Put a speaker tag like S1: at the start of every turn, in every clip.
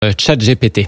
S1: ChatGPT.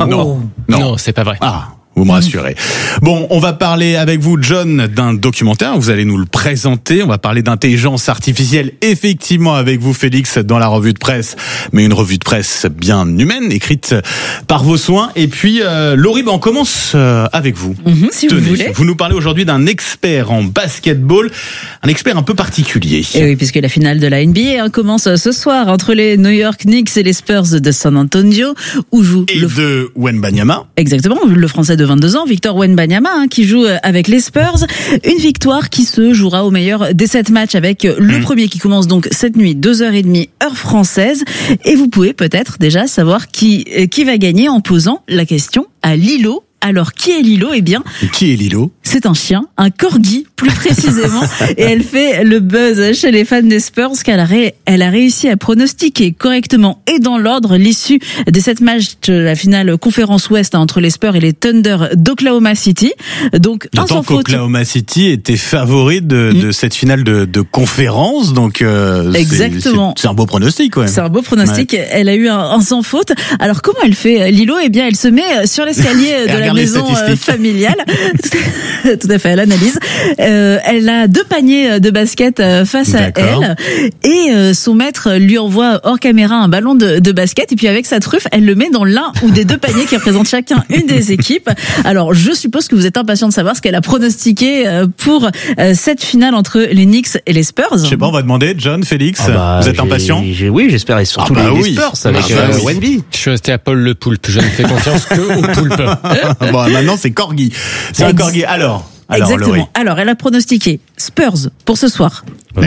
S2: Non,
S1: c'est pas vrai.
S2: Vous me rassurez. Bon, on va parler avec vous, John, d'un documentaire. Vous allez nous le présenter. On va parler d'intelligence artificielle, effectivement, avec vous, Félix, dans la revue de presse. Mais une revue de presse bien humaine, écrite par vos soins. Et puis, Laurie, on commence avec vous.
S3: Si vous voulez.
S2: Vous nous parlez aujourd'hui d'un expert en basketball, un expert un peu particulier.
S3: Et oui, puisque la finale de la NBA commence ce soir entre les New York Knicks et les Spurs de San Antonio, où joue
S2: de Wembanyama.
S3: Exactement, le Français de 22 ans, Victor Wembanyama, qui joue avec les Spurs. Une victoire qui se jouera au meilleur des 7 matchs avec le premier qui commence donc cette nuit, 2h30 heure française. Et vous pouvez peut-être déjà savoir qui va gagner en posant la question à Lilo. Alors, qui est Lilo ? Eh bien,
S2: qui est Lilo ?
S3: C'est un chien, un corgi plus précisément, et elle fait le buzz chez les fans des Spurs car elle a réussi à pronostiquer correctement et dans l'ordre l'issue des 7 matchs de la finale conférence Ouest entre les Spurs et les Thunder d'Oklahoma City. Donc,
S2: d'autant qu'Oklahoma City était favori de cette finale de conférence, donc
S3: exactement.
S2: C'est un beau pronostic, quand même.
S3: C'est un beau pronostic. Ouais. Elle a eu un sans faute. Alors, comment elle fait, Lilo ? Eh bien, elle se met sur l'escalier de la maison familiale. Tout à fait, elle analyse. Elle a 2 paniers de basket face à elle et son maître lui envoie hors caméra un ballon de basket et puis avec sa truffe, elle le met dans l'un ou des 2 paniers qui représentent chacun une des équipes. Alors, je suppose que vous êtes impatient de savoir ce qu'elle a pronostiqué pour cette finale entre les Knicks et les Spurs.
S2: Je sais pas, on va demander, John, Félix, vous êtes impatient ?
S4: Oui, j'espère, et surtout les Spurs avec Wemby.
S1: Je suis resté à Paul le Poulpe, je ne fais confiance que au Poulpe.
S2: Bon, maintenant c'est Corgi. C'est un Corgi. Alors,
S3: exactement.
S2: Laurie.
S3: Alors, elle a pronostiqué Spurs pour ce soir.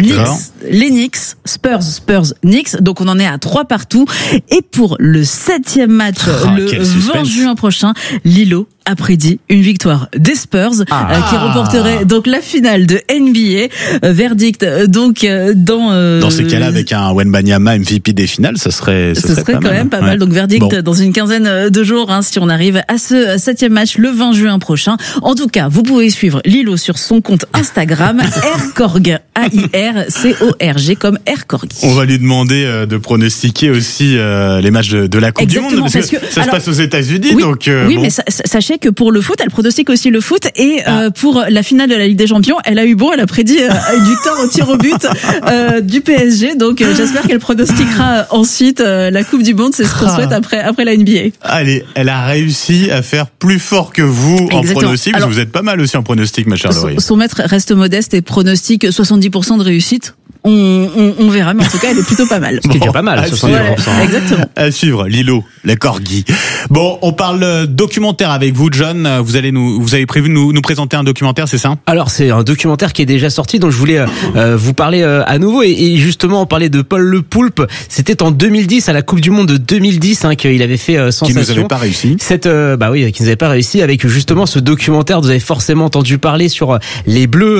S3: Les Knicks, Spurs, Knicks. Donc, on en est à 3 partout. Et pour le 7e match, le 20 juin prochain, Lilo a prédit une victoire des Spurs qui remporterait donc la finale de NBA. Verdict donc dans
S2: ces cas-là avec un Wembanyama MVP des finales, ce serait
S3: quand même pas mal. Donc verdict dans une quinzaine de jours si on arrive à ce 7e match le 20 juin prochain. En tout cas, vous pouvez suivre Lilo sur son compte Instagram Aircorg, AIRCORG comme Aircorgi.
S2: On va lui demander de pronostiquer aussi les matchs de la Coupe du Monde parce que ça se passe aux États-Unis.
S3: Oui,
S2: donc
S3: mais sachez que pour le foot, elle pronostique aussi le foot et pour la finale de la Ligue des Champions, elle a eu elle a prédit une victoire au tir au but du PSG. Donc j'espère qu'elle pronostiquera ensuite la Coupe du Monde. C'est ce qu'on souhaite après la NBA.
S2: Allez, elle a réussi à faire plus fort que vous en pronostic. Alors, vous êtes pas mal aussi en pronostic, ma chère Laurie.
S3: Son maître reste modeste et pronostique 70% de réussite. On verra, mais en tout cas, elle est plutôt pas mal.
S4: Ce qui est déjà pas mal, 70%.
S3: Exactement.
S2: À suivre, Lilo, les corgis. Bon, on parle documentaire avec vous, John. Vous avez prévu de nous présenter un documentaire, c'est ça ?
S4: Alors, c'est un documentaire qui est déjà sorti, donc je voulais vous parler à nouveau. Et justement, on parlait de Paul le Poulpe. C'était en 2010, à la Coupe du Monde de 2010, qu'il avait fait sensation.
S2: Qui nous avait pas réussi.
S4: Qui nous avait pas réussi avec justement ce documentaire. Vous avez forcément entendu parler sur les Bleus,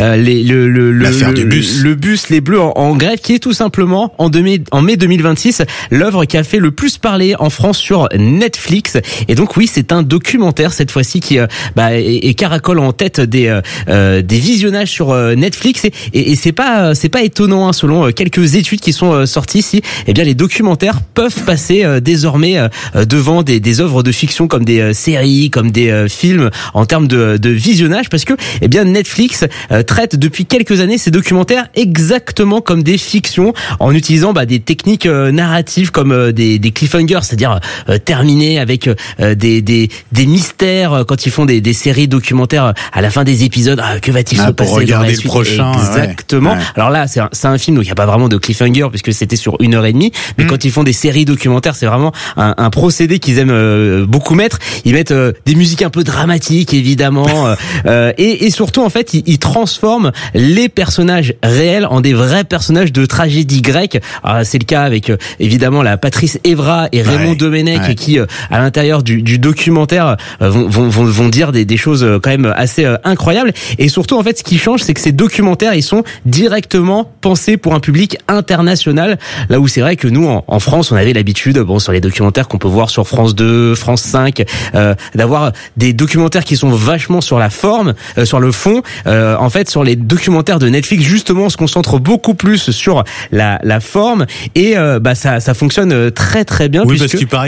S2: l'affaire du bus.
S4: Le bus, les Bleus en grève, qui est tout simplement en mai 2026 l'œuvre qui a fait le plus parler en France sur Netflix. Et donc oui, c'est un documentaire cette fois-ci qui est caracole en tête des visionnages sur Netflix. Et c'est pas étonnant, selon quelques études qui sont sorties ici. Eh bien, les documentaires peuvent passer désormais devant des œuvres de fiction comme des séries, comme des films en termes de visionnage, parce que Netflix traite depuis quelques années ces documentaires exactement comme des fictions, en utilisant des techniques narratives comme des cliffhangers, c'est-à-dire terminer avec des mystères quand ils font des séries documentaires à la fin des épisodes. Que va-t-il se passer
S2: pour regarder
S4: dans la
S2: le
S4: suite ?
S2: prochain.
S4: Exactement.
S2: Ouais.
S4: Alors là, c'est un film, donc il n'y a pas vraiment de cliffhanger puisque c'était sur 1h30. Mais quand ils font des séries documentaires, c'est vraiment un procédé qu'ils aiment beaucoup mettre. Ils mettent des musiques un peu dramatiques, évidemment, et surtout en fait, ils transforment les personnages réels en des vrais personnages de tragédie grecque. Alors, c'est le cas avec évidemment la Patrice Evra et Raymond Domenech qui à l'intérieur du documentaire vont dire des choses quand même assez incroyables. Et surtout en fait, ce qui change, c'est que ces documentaires, ils sont directement pensés pour un public international. Là où c'est vrai que nous en France, on avait l'habitude, sur les documentaires qu'on peut voir sur France 2, France 5, d'avoir des documentaires qui sont vachement sur la forme, sur le fond. En fait, sur les documentaires de Netflix, justement, on se concentre beaucoup plus sur la forme et ça fonctionne très très bien.
S2: Oui, parce qu'il paraît qu'il y a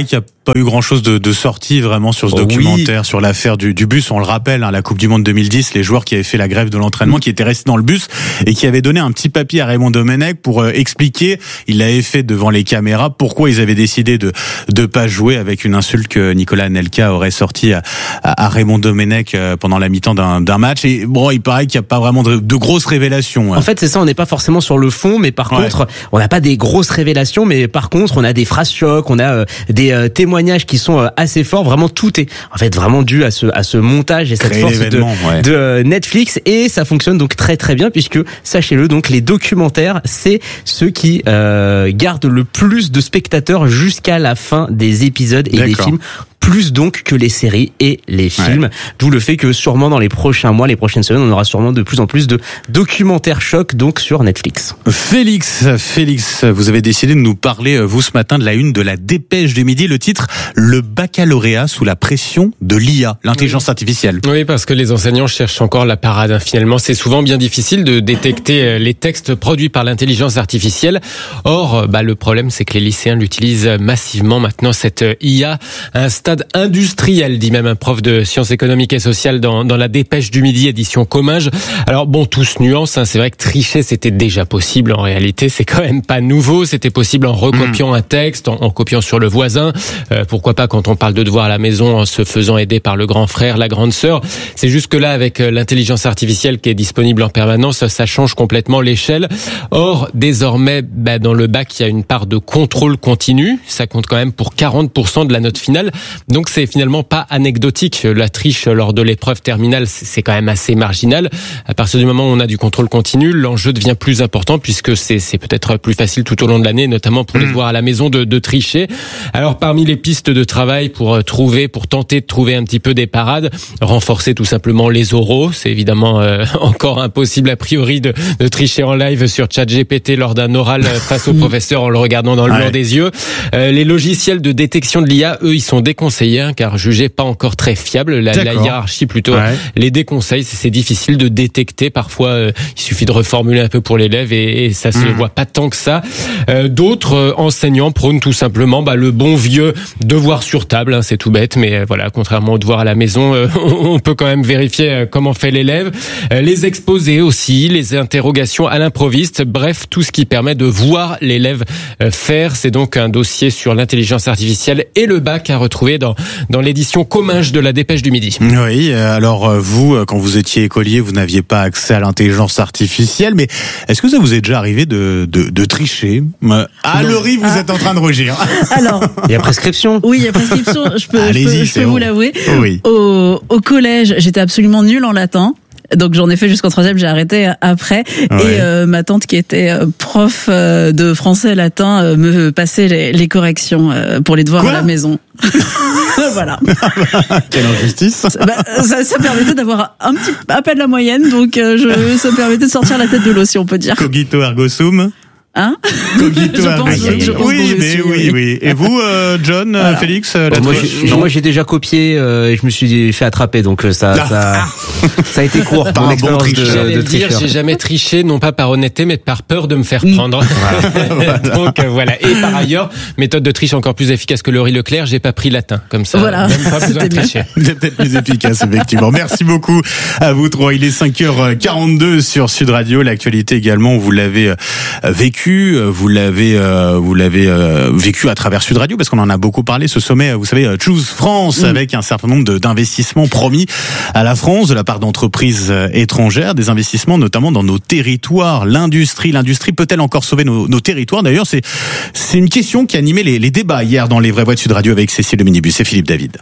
S2: pas eu grand-chose de sorti vraiment sur ce documentaire, sur l'affaire du bus. On le rappelle, la Coupe du Monde 2010, les joueurs qui avaient fait la grève de l'entraînement, qui étaient restés dans le bus et qui avaient donné un petit papier à Raymond Domenech pour expliquer, il l'avait fait devant les caméras, pourquoi ils avaient décidé de pas jouer, avec une insulte que Nicolas Anelka aurait sorti à Raymond Domenech pendant la mi-temps d'un match. Et bon, il paraît qu'il n'y a pas vraiment de grosses révélations.
S4: En fait, c'est ça, on n'est pas forcément sur le fond, mais par contre, on n'a pas des grosses révélations, mais par contre, on a des phrases chocs, on a des témoignages qui sont assez forts. Vraiment, tout est en fait vraiment dû à ce montage et cette force de Netflix, et ça fonctionne donc très très bien, puisque sachez-le, donc les documentaires, c'est ceux qui gardent le plus de spectateurs jusqu'à la fin des épisodes et des films. Plus donc que les séries et les films. D'où le fait que sûrement dans les prochains mois, les prochaines semaines, on aura sûrement de plus en plus de documentaires chocs donc sur Netflix.
S2: Félix, vous avez décidé de nous parler, vous, ce matin, de la une de la Dépêche du Midi. Le titre, le baccalauréat sous la pression de l'IA, l'intelligence artificielle.
S1: Oui, parce que les enseignants cherchent encore la parade. Finalement, c'est souvent bien difficile de détecter les textes produits par l'intelligence artificielle. Or, le problème, c'est que les lycéens l'utilisent massivement maintenant, cette IA, à un stade industriel, dit même un prof de sciences économiques et sociales dans la Dépêche du Midi, édition Comminges. Alors bon, tout se nuance, c'est vrai que tricher, c'était déjà possible en réalité, c'est quand même pas nouveau, c'était possible en recopiant un texte, en copiant sur le voisin, pourquoi pas quand on parle de devoirs à la maison en se faisant aider par le grand frère, la grande sœur. C'est juste que là, avec l'intelligence artificielle qui est disponible en permanence, ça change complètement l'échelle. Or, désormais, dans le bac, il y a une part de contrôle continu, ça compte quand même pour 40% de la note finale. Donc c'est finalement pas anecdotique. La triche lors de l'épreuve terminale, c'est quand même assez marginal. À partir du moment où on a du contrôle continu, l'enjeu devient plus important, puisque c'est peut-être plus facile tout au long de l'année, notamment pour les devoirs à la maison, de tricher. Alors parmi les pistes de travail pour tenter de trouver un petit peu des parades, renforcer tout simplement les oraux. C'est évidemment encore impossible a priori de tricher en live sur ChatGPT lors d'un oral face au professeur en le regardant dans le blanc des yeux. Les logiciels de détection de l'IA, eux, ils sont déconseillés, car jugés pas encore très fiables. La hiérarchie plutôt les déconseille. C'est difficile de détecter. Parfois, il suffit de reformuler un peu pour l'élève et ça se voit pas tant que ça. D'autres enseignants prônent tout simplement le bon vieux devoir sur table. C'est tout bête, mais voilà, contrairement au devoir à la maison, on peut quand même vérifier comment fait l'élève. Les exposés aussi, les interrogations à l'improviste. Bref, tout ce qui permet de voir l'élève faire. C'est donc un dossier sur l'intelligence artificielle et le bac à retrouver dans l'édition Comminges de la Dépêche du Midi.
S2: Oui, alors vous, quand vous étiez écolier, vous n'aviez pas accès à l'intelligence artificielle, mais est-ce que ça vous est déjà arrivé de tricher? Laurie, vous êtes en train de rougir.
S3: Alors,
S4: il y a prescription.
S3: Oui, il y a prescription, je peux vous l'avouer.
S2: Oui.
S3: Au collège, j'étais absolument nulle en latin. Donc j'en ai fait jusqu'en 3e, j'ai arrêté après. Et ma tante qui était prof de français et latin me passait les corrections pour les devoirs à la maison. Voilà.
S2: Quelle injustice.
S3: Ça permettait d'avoir à peine la moyenne, donc ça permettait de sortir la tête de l'eau, si on peut dire.
S2: Cogito ergo sum.
S3: Hein?
S2: Je pense oui. Et vous, John, Félix,
S4: moi j'ai déjà copié et je me suis fait attraper, donc ça a été court.
S2: Par un bon
S1: tricheur. J'ai jamais triché, non pas par honnêteté, mais par peur de me faire prendre. Donc voilà. Et par ailleurs, méthode de triche encore plus efficace que Laurie Leclerc, j'ai pas pris latin, comme ça. Voilà. Même pas besoin de tricher.
S2: C'est peut-être plus efficace, effectivement. Merci beaucoup à vous trois. Il est 5h42 sur Sud Radio. L'actualité également, vous l'avez vécu. Vous l'avez vécu à travers Sud Radio, parce qu'on en a beaucoup parlé, ce sommet, vous savez, Choose France, avec un certain nombre d'investissements promis à la France de la part d'entreprises étrangères, des investissements notamment dans nos territoires. L'industrie peut-elle encore sauver nos territoires? D'ailleurs, c'est une question qui animait les débats hier dans les vraies voix de Sud Radio avec Cécile Le Minibus et Philippe David.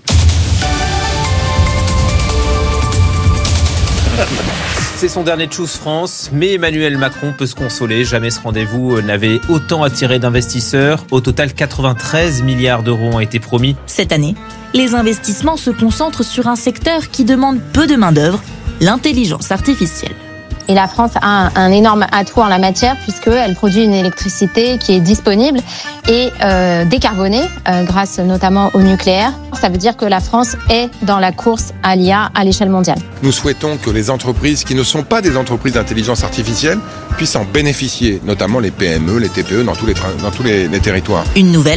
S5: C'est son dernier Choose France, mais Emmanuel Macron peut se consoler. Jamais ce rendez-vous n'avait autant attiré d'investisseurs. Au total, 93 milliards d'euros ont été promis.
S6: Cette année, les investissements se concentrent sur un secteur qui demande peu de main-d'œuvre, l'intelligence artificielle.
S7: Et la France a un énorme atout en la matière, puisqu'elle produit une électricité qui est disponible et décarbonée, grâce notamment au nucléaire. Ça veut dire que la France est dans la course à l'IA à l'échelle mondiale.
S8: Nous souhaitons que les entreprises qui ne sont pas des entreprises d'intelligence artificielle puissent en bénéficier, notamment les PME, les TPE, dans tous les territoires.
S6: Une nouvelle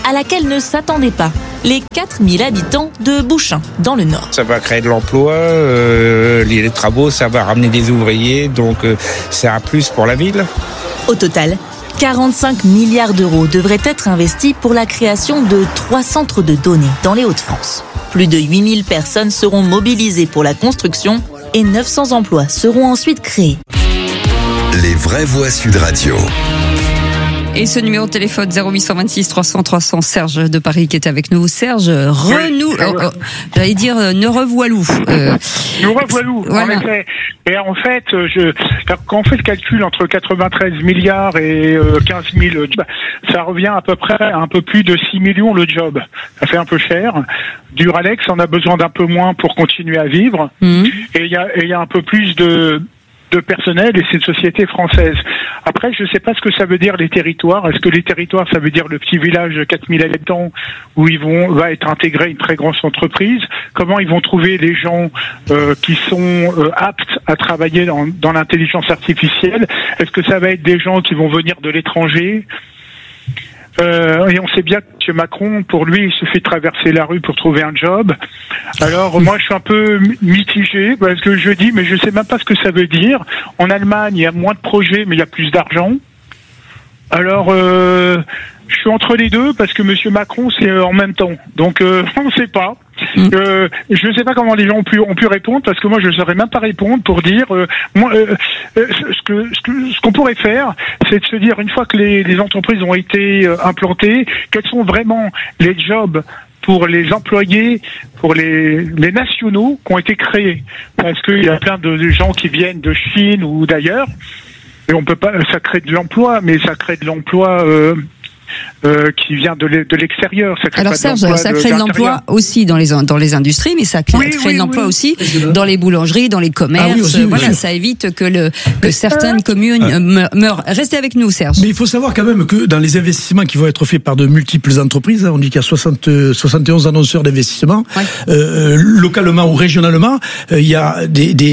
S6: à laquelle ne s'attendaient pas les 4000 habitants de Bouchain, dans le Nord.
S9: Ça va créer de l'emploi, les travaux, ça va ramener des ouvriers, donc c'est un plus pour la ville.
S6: Au total, 45 milliards d'euros devraient être investis pour la création de 3 centres de données dans les Hauts-de-France. Plus de 8000 personnes seront mobilisées pour la construction et 900 emplois seront ensuite créés.
S10: Les vraies voix Sud Radio.
S11: Et ce numéro de téléphone 0826 300 300, Serge de Paris qui est avec nous. Serge, j'allais dire ne revoilou.
S12: Nous revoilou, voilà. En effet. Et en fait, quand on fait le calcul entre 93 milliards et 15 000, ça revient à peu près à un peu plus de 6 millions le job. Ça fait un peu cher. Duralex en a besoin d'un peu moins pour continuer à vivre. Et il y a un peu plus de personnel, et c'est une société française. Après, je ne sais pas ce que ça veut dire les territoires. Est-ce que les territoires, ça veut dire le petit village de 4000 habitants où va être intégrée une très grosse entreprise? Comment ils vont trouver les gens qui sont aptes à travailler dans l'intelligence artificielle? Est-ce que ça va être des gens qui vont venir de l'étranger? Et on sait bien que M. Macron, pour lui, il suffit de traverser la rue pour trouver un job. Alors moi, je suis un peu mitigé parce que je dis, mais je sais même pas ce que ça veut dire. En Allemagne, il y a moins de projets, mais il y a plus d'argent. Alors, je suis entre les deux parce que M. Macron, c'est en même temps. Donc, on ne sait pas. Je ne sais pas comment les gens ont pu répondre parce que moi, je ne saurais même pas répondre pour dire. Ce qu'on pourrait faire, c'est de se dire une fois que les entreprises ont été implantées, quels sont vraiment les jobs pour les employés, pour les nationaux qui ont été créés. Parce qu'il y a plein de gens qui viennent de Chine ou d'ailleurs. Et on peut pas, ça crée de l'emploi, mais ça crée de l'emploi qui vient de l'extérieur.
S11: Alors Serge, ça crée de l'emploi aussi dans les industries, mais ça crée de l'emploi aussi dans les boulangeries, dans les commerces. Ça évite que certaines communes meurent. Restez avec nous, Serge.
S13: Mais il faut savoir quand même que dans les investissements qui vont être faits par de multiples entreprises, on dit qu'il y a 71 annonceurs d'investissement, localement ou régionalement, il y a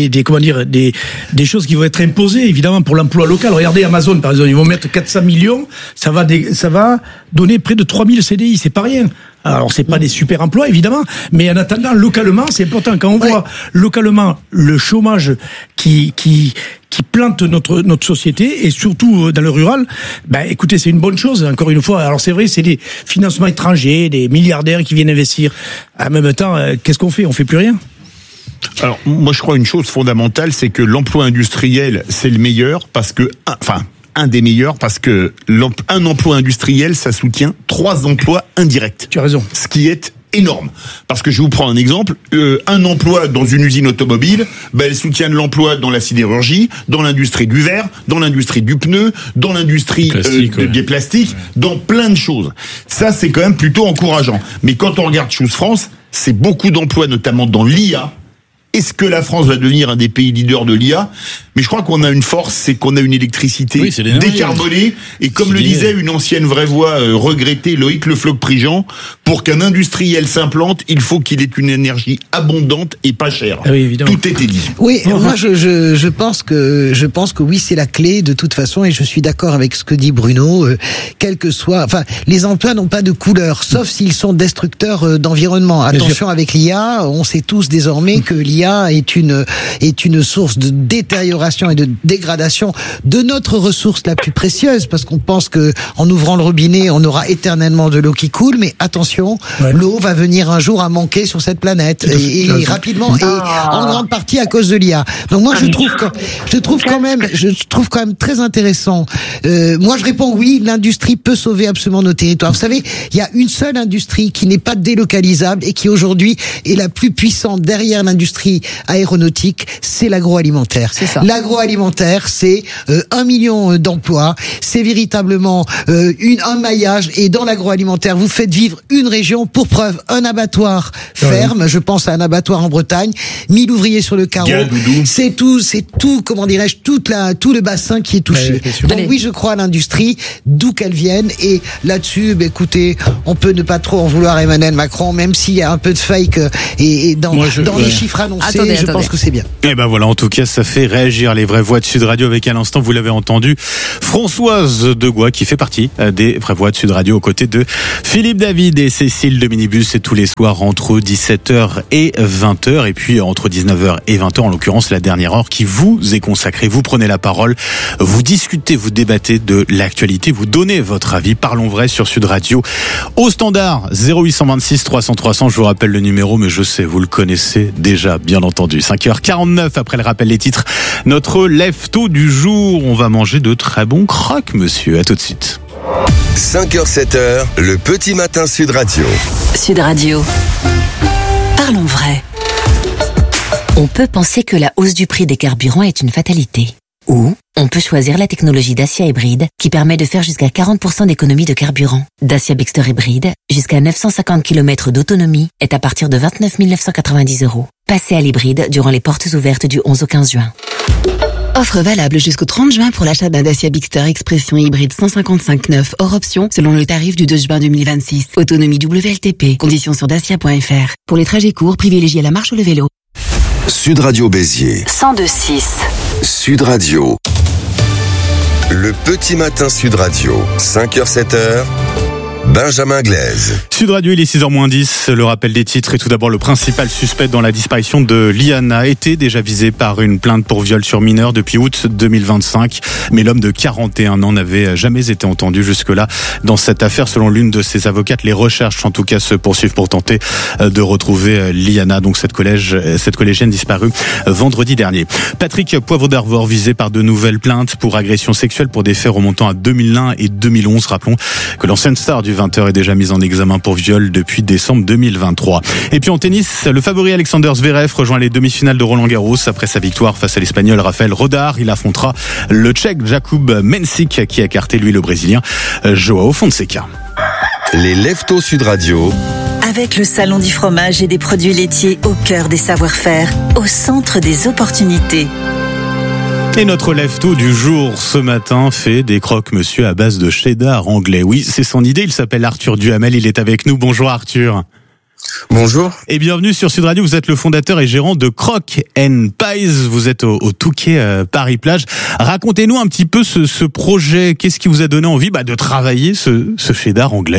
S13: des choses qui vont être imposées évidemment pour l'emploi local. Regardez Amazon par exemple, ils vont mettre 400 millions, ça va donner près de 3000 CDI, c'est pas rien. Alors c'est pas des super emplois évidemment, mais en attendant localement, c'est important quand on voit localement le chômage qui plante notre société et surtout dans le rural, écoutez, c'est une bonne chose encore une fois. Alors c'est vrai, c'est des financements étrangers, des milliardaires qui viennent investir. En même temps, qu'est-ce qu'on fait? On fait plus rien.
S2: Alors moi je crois une chose fondamentale, c'est que l'emploi industriel c'est le meilleur parce que un des meilleurs parce que un emploi industriel, ça soutient 3 emplois indirects.
S13: Tu as raison.
S2: Ce qui est énorme. Parce que je vous prends un exemple, un emploi dans une usine automobile, elle soutient de l'emploi dans la sidérurgie, dans l'industrie du verre, dans l'industrie du pneu, dans l'industrie des plastiques, dans plein de choses. Ça, c'est quand même plutôt encourageant. Mais quand on regarde Choose France, c'est beaucoup d'emplois, notamment dans l'IA. Est-ce que la France va devenir un des pays leaders de l'IA? Mais je crois qu'on a une force, c'est qu'on a une électricité décarbonée. Et comme le disait une ancienne vraie voix regrettée, Loïc Le Floch-Prigent, pour qu'un industriel s'implante, il faut qu'il ait une énergie abondante et pas chère.
S13: Oui, évidemment.
S2: Tout était dit.
S14: Oui, moi je pense que oui, c'est la clé de toute façon, et je suis d'accord avec ce que dit Bruno. Quel que soit, les emplois n'ont pas de couleur, sauf s'ils sont destructeurs d'environnement. Attention avec l'IA, on sait tous désormais que l'IA est une source de détérioration et de dégradation de notre ressource la plus précieuse, parce qu'on pense que en ouvrant le robinet, on aura éternellement de l'eau qui coule, mais attention, l'eau va venir un jour à manquer sur cette planète et rapidement et en grande partie à cause de l'IA. Donc moi je trouve quand même très intéressant. Moi je réponds oui, l'industrie peut sauver absolument nos territoires. Vous savez, il y a une seule industrie qui n'est pas délocalisable et qui aujourd'hui est la plus puissante derrière l'industrie aéronautique, c'est l'agroalimentaire.
S11: C'est ça.
S14: L'agroalimentaire, c'est 1 million d'emplois, c'est véritablement un maillage, et dans l'agroalimentaire, vous faites vivre une région. Pour preuve, un abattoir ferme, je pense à un abattoir en Bretagne, 1000 ouvriers sur le carreau, c'est tout, comment dirais-je, tout le bassin qui est touché. Donc oui, je crois à l'industrie, d'où qu'elle vienne, et là-dessus, écoutez, on peut ne pas trop en vouloir à Emmanuel Macron, même s'il y a un peu de fake et dans les chiffres annoncés. annoncé, je pense que c'est bien.
S2: Et ben voilà, en tout cas, ça fait réagir les vraies voix de Sud Radio avec à l'instant, vous l'avez entendu, Françoise Degois qui fait partie des vraies voix de Sud Radio aux côtés de Philippe David et Cécile de Minibus. C'est tous les soirs entre 17h et 20h et puis entre 19h et 20h, en l'occurrence la dernière heure qui vous est consacrée. Vous prenez la parole, vous discutez, vous débattez de l'actualité, vous donnez votre avis. Parlons vrai sur Sud Radio. Au standard 0826 300 300, je vous rappelle le numéro, mais je sais, vous le connaissez déjà, bien entendu. 5h49 après le rappel des titres. Notre lève-tôt du jour, on va manger de très bons croques, monsieur. À tout de suite.
S10: 5h, 7h, le petit matin Sud Radio.
S15: Sud Radio. Parlons vrai. On peut penser que la hausse du prix des carburants est une fatalité. Ou on peut choisir la technologie Dacia Hybride qui permet de faire jusqu'à 40% d'économie de carburant. Dacia Bigster Hybride, jusqu'à 950 km d'autonomie, est à partir de 29 990 €. Passez à l'hybride durant les portes ouvertes du 11 au 15 juin. Offre valable jusqu'au 30 juin pour l'achat d'un Dacia Bigster Expression hybride 155/9 hors option selon le tarif du 2 juin 2026. Autonomie WLTP. Conditions sur dacia.fr. Pour les trajets courts, privilégiez la marche ou le vélo.
S10: Sud Radio Béziers.
S15: 102.6.
S10: Sud Radio. Le petit matin Sud Radio. 5h, 7h. Benjamin Glaise.
S2: Sud Radio, il est 6h-10, le rappel des titres et tout d'abord le principal suspect dans la disparition de Liana était déjà visé par une plainte pour viol sur mineur depuis août 2025, mais l'homme de 41 ans n'avait jamais été entendu jusque-là dans cette affaire. Selon l'une de ses avocates, les recherches en tout cas se poursuivent pour tenter de retrouver Liana, donc cette collégienne disparue vendredi dernier. Patrick Poivre d'Arvor visé par de nouvelles plaintes pour agression sexuelle pour des faits remontant à 2001 et 2011. Rappelons que l'ancienne star du 20h est déjà mise en examen pour viol depuis décembre 2023. Et puis en tennis, le favori Alexander Zverev rejoint les demi-finales de Roland-Garros après sa victoire face à l'Espagnol Rafael Rodar. Il affrontera le Tchèque Jakub Mensik qui a écarté lui le Brésilien Joao Fonseca.
S10: Les lève-tôt Sud Radio.
S15: Avec le Salon du fromage et des produits laitiers au cœur des savoir-faire, au centre des opportunités.
S2: Et notre lève-tôt du jour ce matin fait des croque-monsieur à base de cheddar anglais. Oui, c'est son idée, il s'appelle Arthur Duhamel, il est avec nous. Bonjour Arthur.
S16: Bonjour.
S2: Et bienvenue sur Sud Radio, vous êtes le fondateur et gérant de Croque & Pies, vous êtes au Touquet Paris-Plage. Racontez-nous un petit peu ce projet, qu'est-ce qui vous a donné envie de travailler ce cheddar anglais ?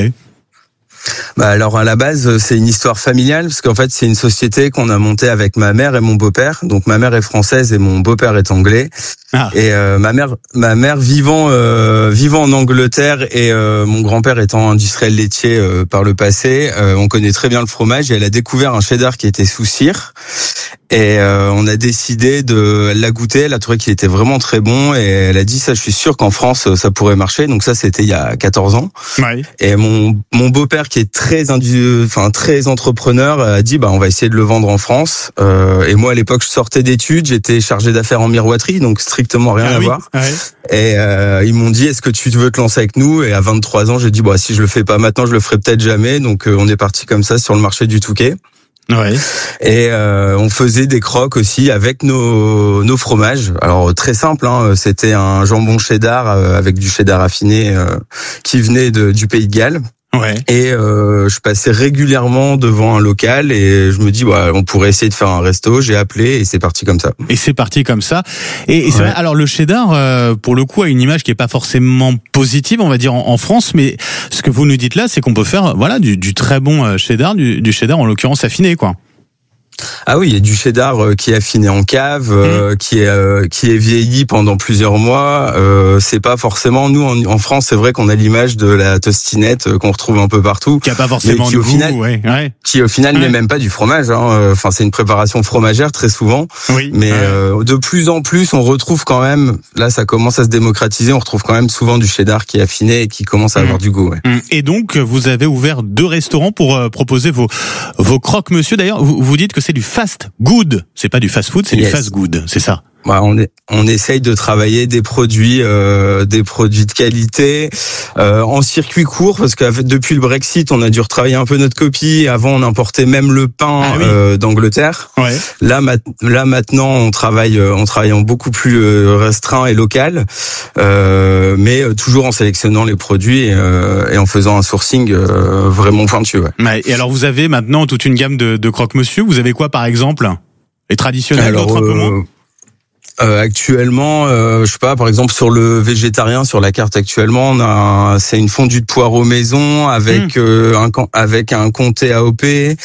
S16: Alors à la base c'est une histoire familiale parce qu'en fait c'est une société qu'on a montée avec ma mère et mon beau-père. Donc ma mère est française et mon beau-père est anglais. Et ma mère vivant en Angleterre et mon grand-père étant industriel laitier par le passé, on connaît très bien le fromage et elle a découvert un cheddar qui était sous cire. Et on a décidé de la goûter, elle a trouvé qu'il était vraiment très bon et elle a dit ça, je suis sûr qu'en France ça pourrait marcher. Donc ça c'était il y a 14 ans. Ouais. Et mon beau-père qui est très entrepreneur a dit on va essayer de le vendre en France. Et moi à l'époque je sortais d'études, j'étais chargé d'affaires en miroiterie, donc strictement rien à voir. Ouais. Et ils m'ont dit est-ce que tu veux te lancer avec nous? Et à 23 ans j'ai dit si je le fais pas maintenant je le ferai peut-être jamais. Donc on est parti comme ça sur le marché du Touquet. Ouais. Et on faisait des croques aussi avec nos fromages. Alors très simple, c'était un jambon cheddar avec du cheddar affiné qui venait du Pays de Galles. Ouais. Et je passais régulièrement devant un local et je me dis on pourrait essayer de faire un resto. J'ai appelé et c'est parti comme ça.
S2: Et c'est parti comme ça. Et c'est vrai. Alors le cheddar, pour le coup, a une image qui est pas forcément positive, on va dire en France. Mais ce que vous nous dites là, c'est qu'on peut faire du très bon cheddar, du cheddar en l'occurrence affiné, quoi.
S16: Ah oui, il y a du cheddar qui est affiné en cave, qui est vieilli pendant plusieurs mois. C'est pas forcément nous en France, c'est vrai qu'on a l'image de la tostinette qu'on retrouve un peu partout,
S2: qui a pas forcément de goût,
S16: qui au final n'est même pas du fromage. Enfin, c'est une préparation fromagère très souvent. Oui. Mais de plus en plus, on retrouve quand même. Là, ça commence à se démocratiser. On retrouve quand même souvent du cheddar qui est affiné et qui commence à avoir du goût. Ouais.
S2: Et donc, vous avez ouvert 2 restaurants pour proposer vos croque-monsieur. D'ailleurs, vous dites que c'est du fast good, c'est pas du fast food, c'est du fast good, c'est ça.
S16: On essaye de travailler des produits de qualité en circuit court parce que depuis le Brexit, on a dû retravailler un peu notre copie. Avant, on importait même le pain d'Angleterre. Ouais. Là maintenant, on travaille en beaucoup plus restreint et local, mais toujours en sélectionnant les produits et en faisant un sourcing vraiment pointu. Ouais.
S2: Et alors, vous avez maintenant toute une gamme de croque-monsieur. Vous avez quoi, par exemple ? Et traditionnels, d'autres un peu moins?
S16: Actuellement, je sais pas, par exemple sur le végétarien, sur la carte actuellement, c'est une fondue de poireaux maison avec un comté AOP,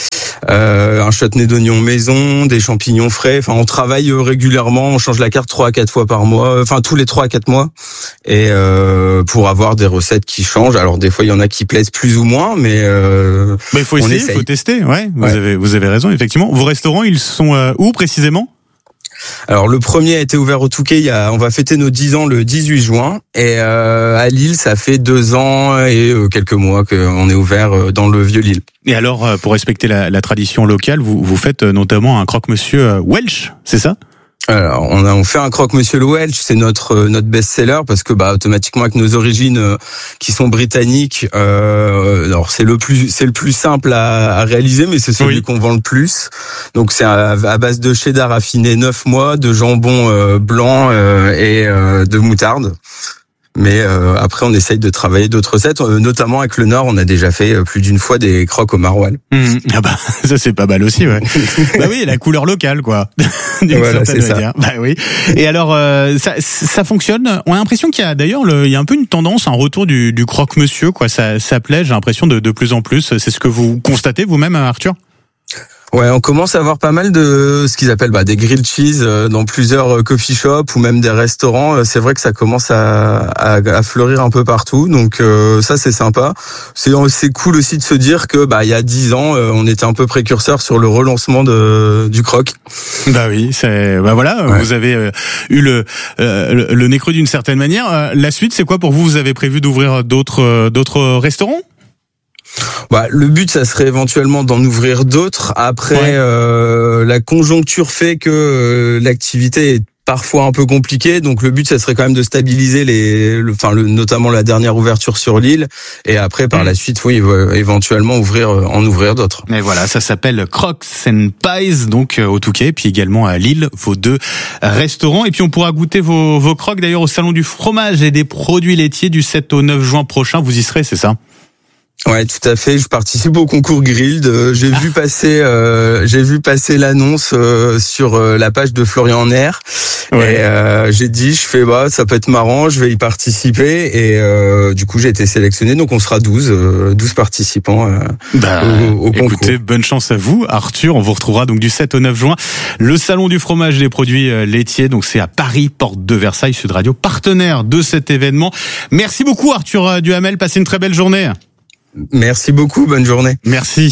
S16: un chutney d'oignon maison, des champignons frais. Enfin, on travaille régulièrement, on change la carte 3 à 4 fois par mois, enfin tous les 3 à 4 mois, et pour avoir des recettes qui changent. Alors des fois il y en a qui plaisent plus ou moins, mais
S2: il faut essayer, il faut tester. Ouais, vous avez raison effectivement. Vos restaurants, ils sont où précisément?
S16: Alors le premier a été ouvert au Touquet, on va fêter nos 10 ans le 18 juin, et à Lille ça fait 2 ans et quelques mois qu'on est ouvert dans le vieux Lille.
S2: Et alors pour respecter la tradition locale, vous faites notamment un croque-monsieur Welsh, c'est ça?
S16: Alors, on fait un croque-monsieur le Welsh, c'est notre best-seller parce que automatiquement avec nos origines qui sont britanniques, alors c'est le plus simple à réaliser, mais c'est celui qu'on vend le plus. Donc c'est à base de cheddar affiné 9 mois, de jambon blanc et de moutarde. Mais après, on essaye de travailler d'autres recettes, notamment avec le Nord. On a déjà fait plus d'une fois des croques au maroilles.
S2: Ah bah ça c'est pas mal aussi, ouais. Bah oui, la couleur locale, quoi.
S16: Voilà, c'est ça.
S2: Bah oui. Et alors, ça fonctionne. On a l'impression qu'il y a d'ailleurs, il y a un peu une tendance, un retour du croque-monsieur, quoi. Ça plaît. J'ai l'impression de plus en plus. C'est ce que vous constatez vous-même, Arthur?
S16: Ouais, on commence à avoir pas mal de ce qu'ils appellent des grilled cheese dans plusieurs coffee shops ou même des restaurants. C'est vrai que ça commence à fleurir un peu partout, donc ça c'est sympa. C'est cool aussi de se dire que il y a 10 ans, on était un peu précurseur sur le relancement du croque.
S2: Bah oui, vous avez eu le nez creux d'une certaine manière. La suite, c'est quoi pour vous? Vous avez prévu d'ouvrir d'autres restaurants?
S16: Le but, ça serait éventuellement d'en ouvrir d'autres. Après, la conjoncture fait que l'activité est parfois un peu compliquée. Donc le but, ça serait quand même de stabiliser notamment la dernière ouverture sur l'île. Et après, par la suite, éventuellement en ouvrir d'autres.
S2: Mais voilà, ça s'appelle Crocs and Pies, donc au Touquet, puis également à Lille, vos 2 restaurants. Et puis on pourra goûter vos crocs d'ailleurs au Salon du fromage et des produits laitiers du 7 au 9 juin prochain. Vous y serez, c'est ça?
S16: Ouais, tout à fait. Je participe au concours Grilled. J'ai vu passer l'annonce sur la page de Florian Nair. Ouais. Et j'ai dit, ça peut être marrant, je vais y participer. Et du coup, j'ai été sélectionné. Donc, on sera 12 participants au concours.
S2: Écoutez, bonne chance à vous, Arthur. On vous retrouvera donc du 7 au 9 juin. Le Salon du fromage et des produits laitiers. Donc, c'est à Paris, porte de Versailles. Sud Radio, partenaire de cet événement. Merci beaucoup, Arthur Duhamel. Passez une très belle journée.
S16: Merci beaucoup, bonne journée.
S2: Merci.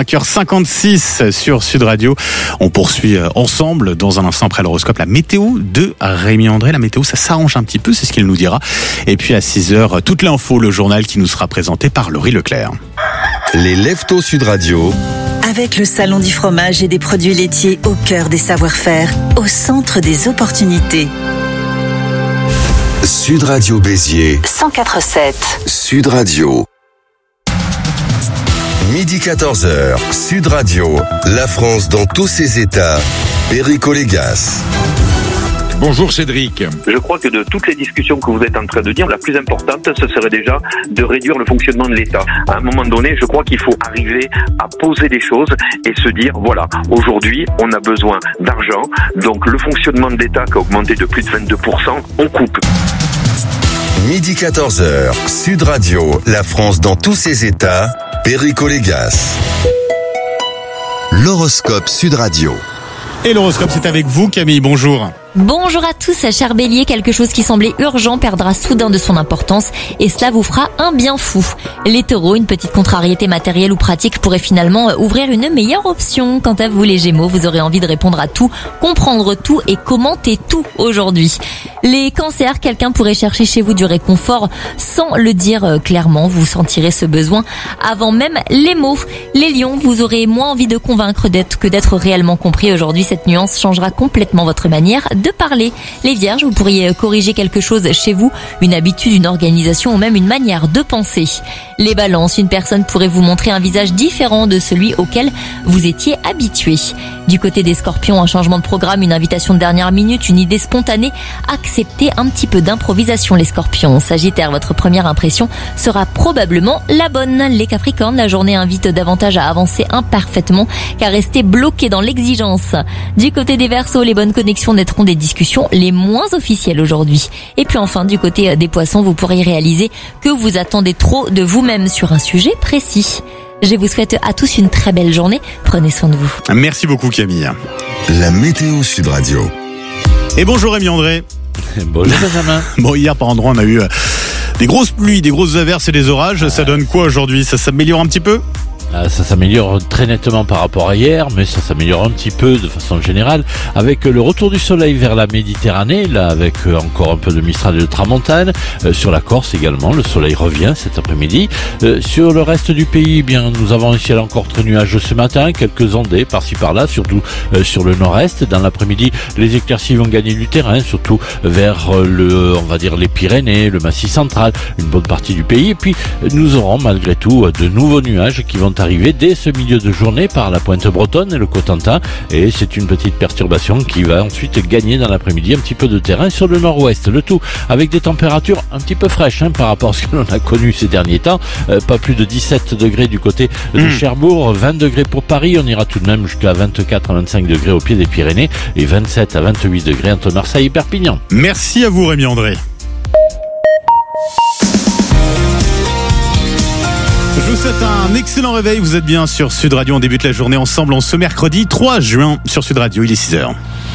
S2: 5h56 sur Sud Radio. On poursuit ensemble dans un instant après l'horoscope la météo de Rémi André. La météo, ça s'arrange un petit peu, c'est ce qu'il nous dira. Et puis à 6h, toute l'info, le journal qui nous sera présenté par Laurie Leclerc.
S10: Les Leftos Sud Radio.
S6: Avec le Salon du fromage et des produits laitiers au cœur des savoir-faire, au centre des opportunités.
S10: Sud Radio Béziers.
S6: 104.7.
S10: Sud Radio. Midi 14h, Sud Radio, la France dans tous ses états, Perico Légas.
S8: Bonjour Cédric.
S17: Je crois que de toutes les discussions que vous êtes en train de dire, la plus importante, ce serait déjà de réduire le fonctionnement de l'État. À un moment donné, je crois qu'il faut arriver à poser des choses et se dire, voilà, aujourd'hui, on a besoin d'argent, donc le fonctionnement de l'État qui a augmenté de plus de 22%, on coupe.
S10: Midi 14h, Sud Radio, la France dans tous ses états, Perico Légas. L'horoscope Sud Radio.
S2: Et l'horoscope, c'est avec vous, Camille. Bonjour.
S18: Bonjour à tous, cher Bélier, quelque chose qui semblait urgent perdra soudain de son importance et cela vous fera un bien fou. Les taureaux, une petite contrariété matérielle ou pratique pourrait finalement ouvrir une meilleure option. Quant à vous les gémeaux, vous aurez envie de répondre à tout, comprendre tout et commenter tout aujourd'hui. Les cancers, quelqu'un pourrait chercher chez vous du réconfort sans le dire clairement, vous sentirez ce besoin avant même les mots. Les lions, vous aurez moins envie de convaincre que d'être réellement compris aujourd'hui, cette nuance changera complètement votre manière de de parler. Les vierges, vous pourriez corriger quelque chose chez vous, une habitude, une organisation ou même une manière de penser. Les balances, une personne pourrait vous montrer un visage différent de celui auquel vous étiez habitué. Du côté des scorpions, un changement de programme, une invitation de dernière minute, une idée spontanée. Acceptez un petit peu d'improvisation les scorpions. Sagittaire, votre première impression sera probablement la bonne. Les capricornes, la journée invite davantage à avancer imparfaitement qu'à rester bloqué dans l'exigence. Du côté des Verseaux, les bonnes connexions naîtront des discussions les moins officielles aujourd'hui. Et puis enfin, du côté des Poissons, vous pourrez réaliser que vous attendez trop de vous-même sur un sujet précis. Je vous souhaite à tous une très belle journée. Prenez soin de vous.
S2: Merci beaucoup Camille.
S10: La météo Sud Radio.
S2: Et bonjour Rémi André.
S19: Bonjour Benjamin.
S2: Bon, hier par endroit on a eu des grosses pluies, des grosses averses et des orages. Ça donne quoi aujourd'hui? Ça s'améliore un petit peu?
S19: Ça s'améliore très nettement par rapport à hier, mais ça s'améliore un petit peu de façon générale avec le retour du soleil vers la Méditerranée, là avec encore un peu de Mistral et de Tramontane. Sur la Corse également, le soleil revient cet après-midi. Sur le reste du pays, bien, nous avons un ciel encore très nuageux ce matin, quelques ondées par-ci par-là, surtout sur le nord-est. Dans l'après-midi, les éclaircies vont gagner du terrain, surtout vers on va dire les Pyrénées, le Massif central, une bonne partie du pays. Et puis, nous aurons malgré tout de nouveaux nuages qui vont arriver dès ce milieu de journée par la pointe bretonne et le Cotentin, et c'est une petite perturbation qui va ensuite gagner dans l'après-midi un petit peu de terrain sur le nord-ouest, le tout avec des températures un petit peu fraîches par rapport à ce que l'on a connu ces derniers temps. Pas plus de 17 degrés du côté de Cherbourg, 20 degrés pour Paris, on ira tout de même jusqu'à 24 à 25 degrés au pied des Pyrénées et 27 à 28 degrés entre Marseille et Perpignan.
S2: Merci à vous Rémi André. Je vous souhaite un excellent réveil, vous êtes bien sur Sud Radio, on débute la journée ensemble en ce mercredi 3 juin sur Sud Radio, il est 6h.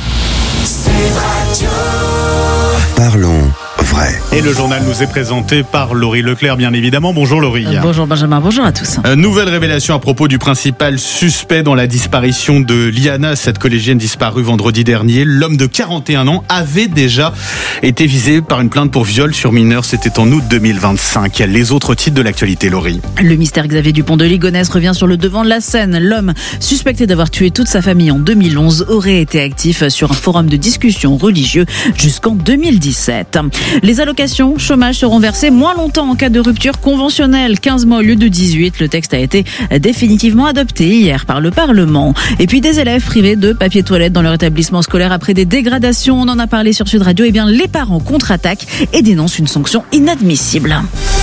S10: Parlons vrai.
S2: Et le journal nous est présenté par Laurie Leclerc, bien évidemment. Bonjour Laurie.
S3: Bonjour Benjamin, bonjour à tous.
S2: Nouvelle révélation à propos du principal suspect dans la disparition de Liana, cette collégienne disparue vendredi dernier. L'homme de 41 ans avait déjà été visé par une plainte pour viol sur mineur. C'était en août 2025. Les autres titres de l'actualité, Laurie.
S3: Le mystère Xavier Dupont de Ligonnès revient sur le devant de la scène. L'homme suspecté d'avoir tué toute sa famille en 2011 aurait été actif sur un forum de discussion religieux jusqu'en 2017. Les allocations chômage seront versées moins longtemps en cas de rupture conventionnelle, 15 mois au lieu de 18. Le texte a été définitivement adopté hier par le Parlement. Et puis des élèves privés de papier toilette dans leur établissement scolaire après des dégradations. On en a parlé sur Sud Radio. Eh bien, les parents contre-attaquent et dénoncent une sanction inadmissible.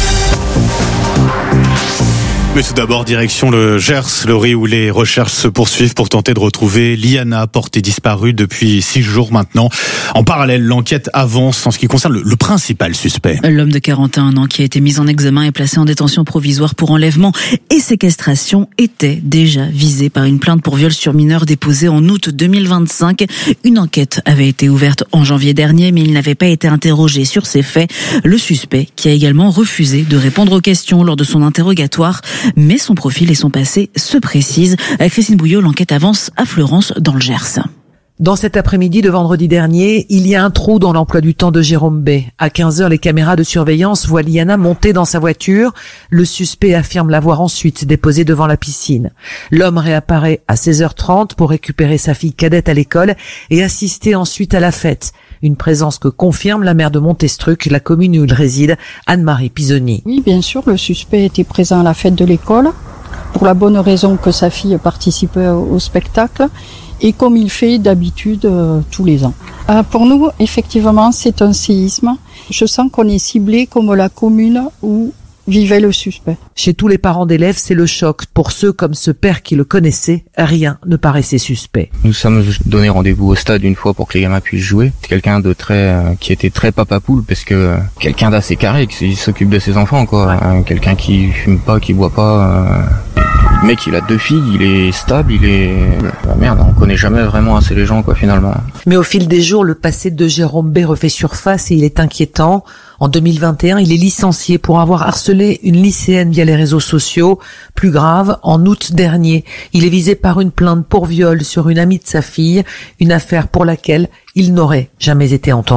S2: Mais tout d'abord, direction le Gers, Laurie, où les recherches se poursuivent pour tenter de retrouver Liana, portée disparue depuis 6 jours maintenant. En parallèle, l'enquête avance en ce qui concerne le principal suspect.
S3: L'homme de 41 ans qui a été mis en examen et placé en détention provisoire pour enlèvement et séquestration était déjà visé par une plainte pour viol sur mineur déposée en août 2025. Une enquête avait été ouverte en janvier dernier, mais il n'avait pas été interrogé sur ces faits. Le suspect, qui a également refusé de répondre aux questions lors de son interrogatoire, mais son profil et son passé se précisent. Christine Bouillot, l'enquête avance à Fleurance dans le Gers.
S20: Dans cet après-midi de vendredi dernier, il y a un trou dans l'emploi du temps de Jérôme B. À 15h, les caméras de surveillance voient Liana monter dans sa voiture. Le suspect affirme l'avoir ensuite déposée devant la piscine. L'homme réapparaît à 16h30 pour récupérer sa fille cadette à l'école et assister ensuite à la fête. Une présence que confirme la maire de Montestruc, la commune où il réside, Anne-Marie Pisoni.
S21: Oui, bien sûr, le suspect était présent à la fête de l'école, pour la bonne raison que sa fille participait au spectacle, et comme il fait d'habitude tous les ans. Pour nous, effectivement, c'est un séisme. Je sens qu'on est ciblé comme la commune où vivait le suspect.
S20: Chez tous les parents d'élèves, c'est le choc. Pour ceux comme ce père qui le connaissait, rien ne paraissait suspect.
S22: Nous sommes donné rendez-vous au stade une fois pour que les gamins puissent jouer. C'est quelqu'un de qui était très papa poule, parce que quelqu'un d'assez carré, qui s'occupe de ses enfants, quoi. Quelqu'un qui fume pas, qui boit pas. Le mec, il a 2 filles, il est stable, merde, on connaît jamais vraiment assez les gens, quoi, finalement.
S20: Mais au fil des jours, le passé de Jérôme B refait surface et il est inquiétant. En 2021, il est licencié pour avoir harcelé une lycéenne via les réseaux sociaux. Plus grave, en août dernier, il est visé par une plainte pour viol sur une amie de sa fille, une affaire pour laquelle il n'aurait jamais été entendu.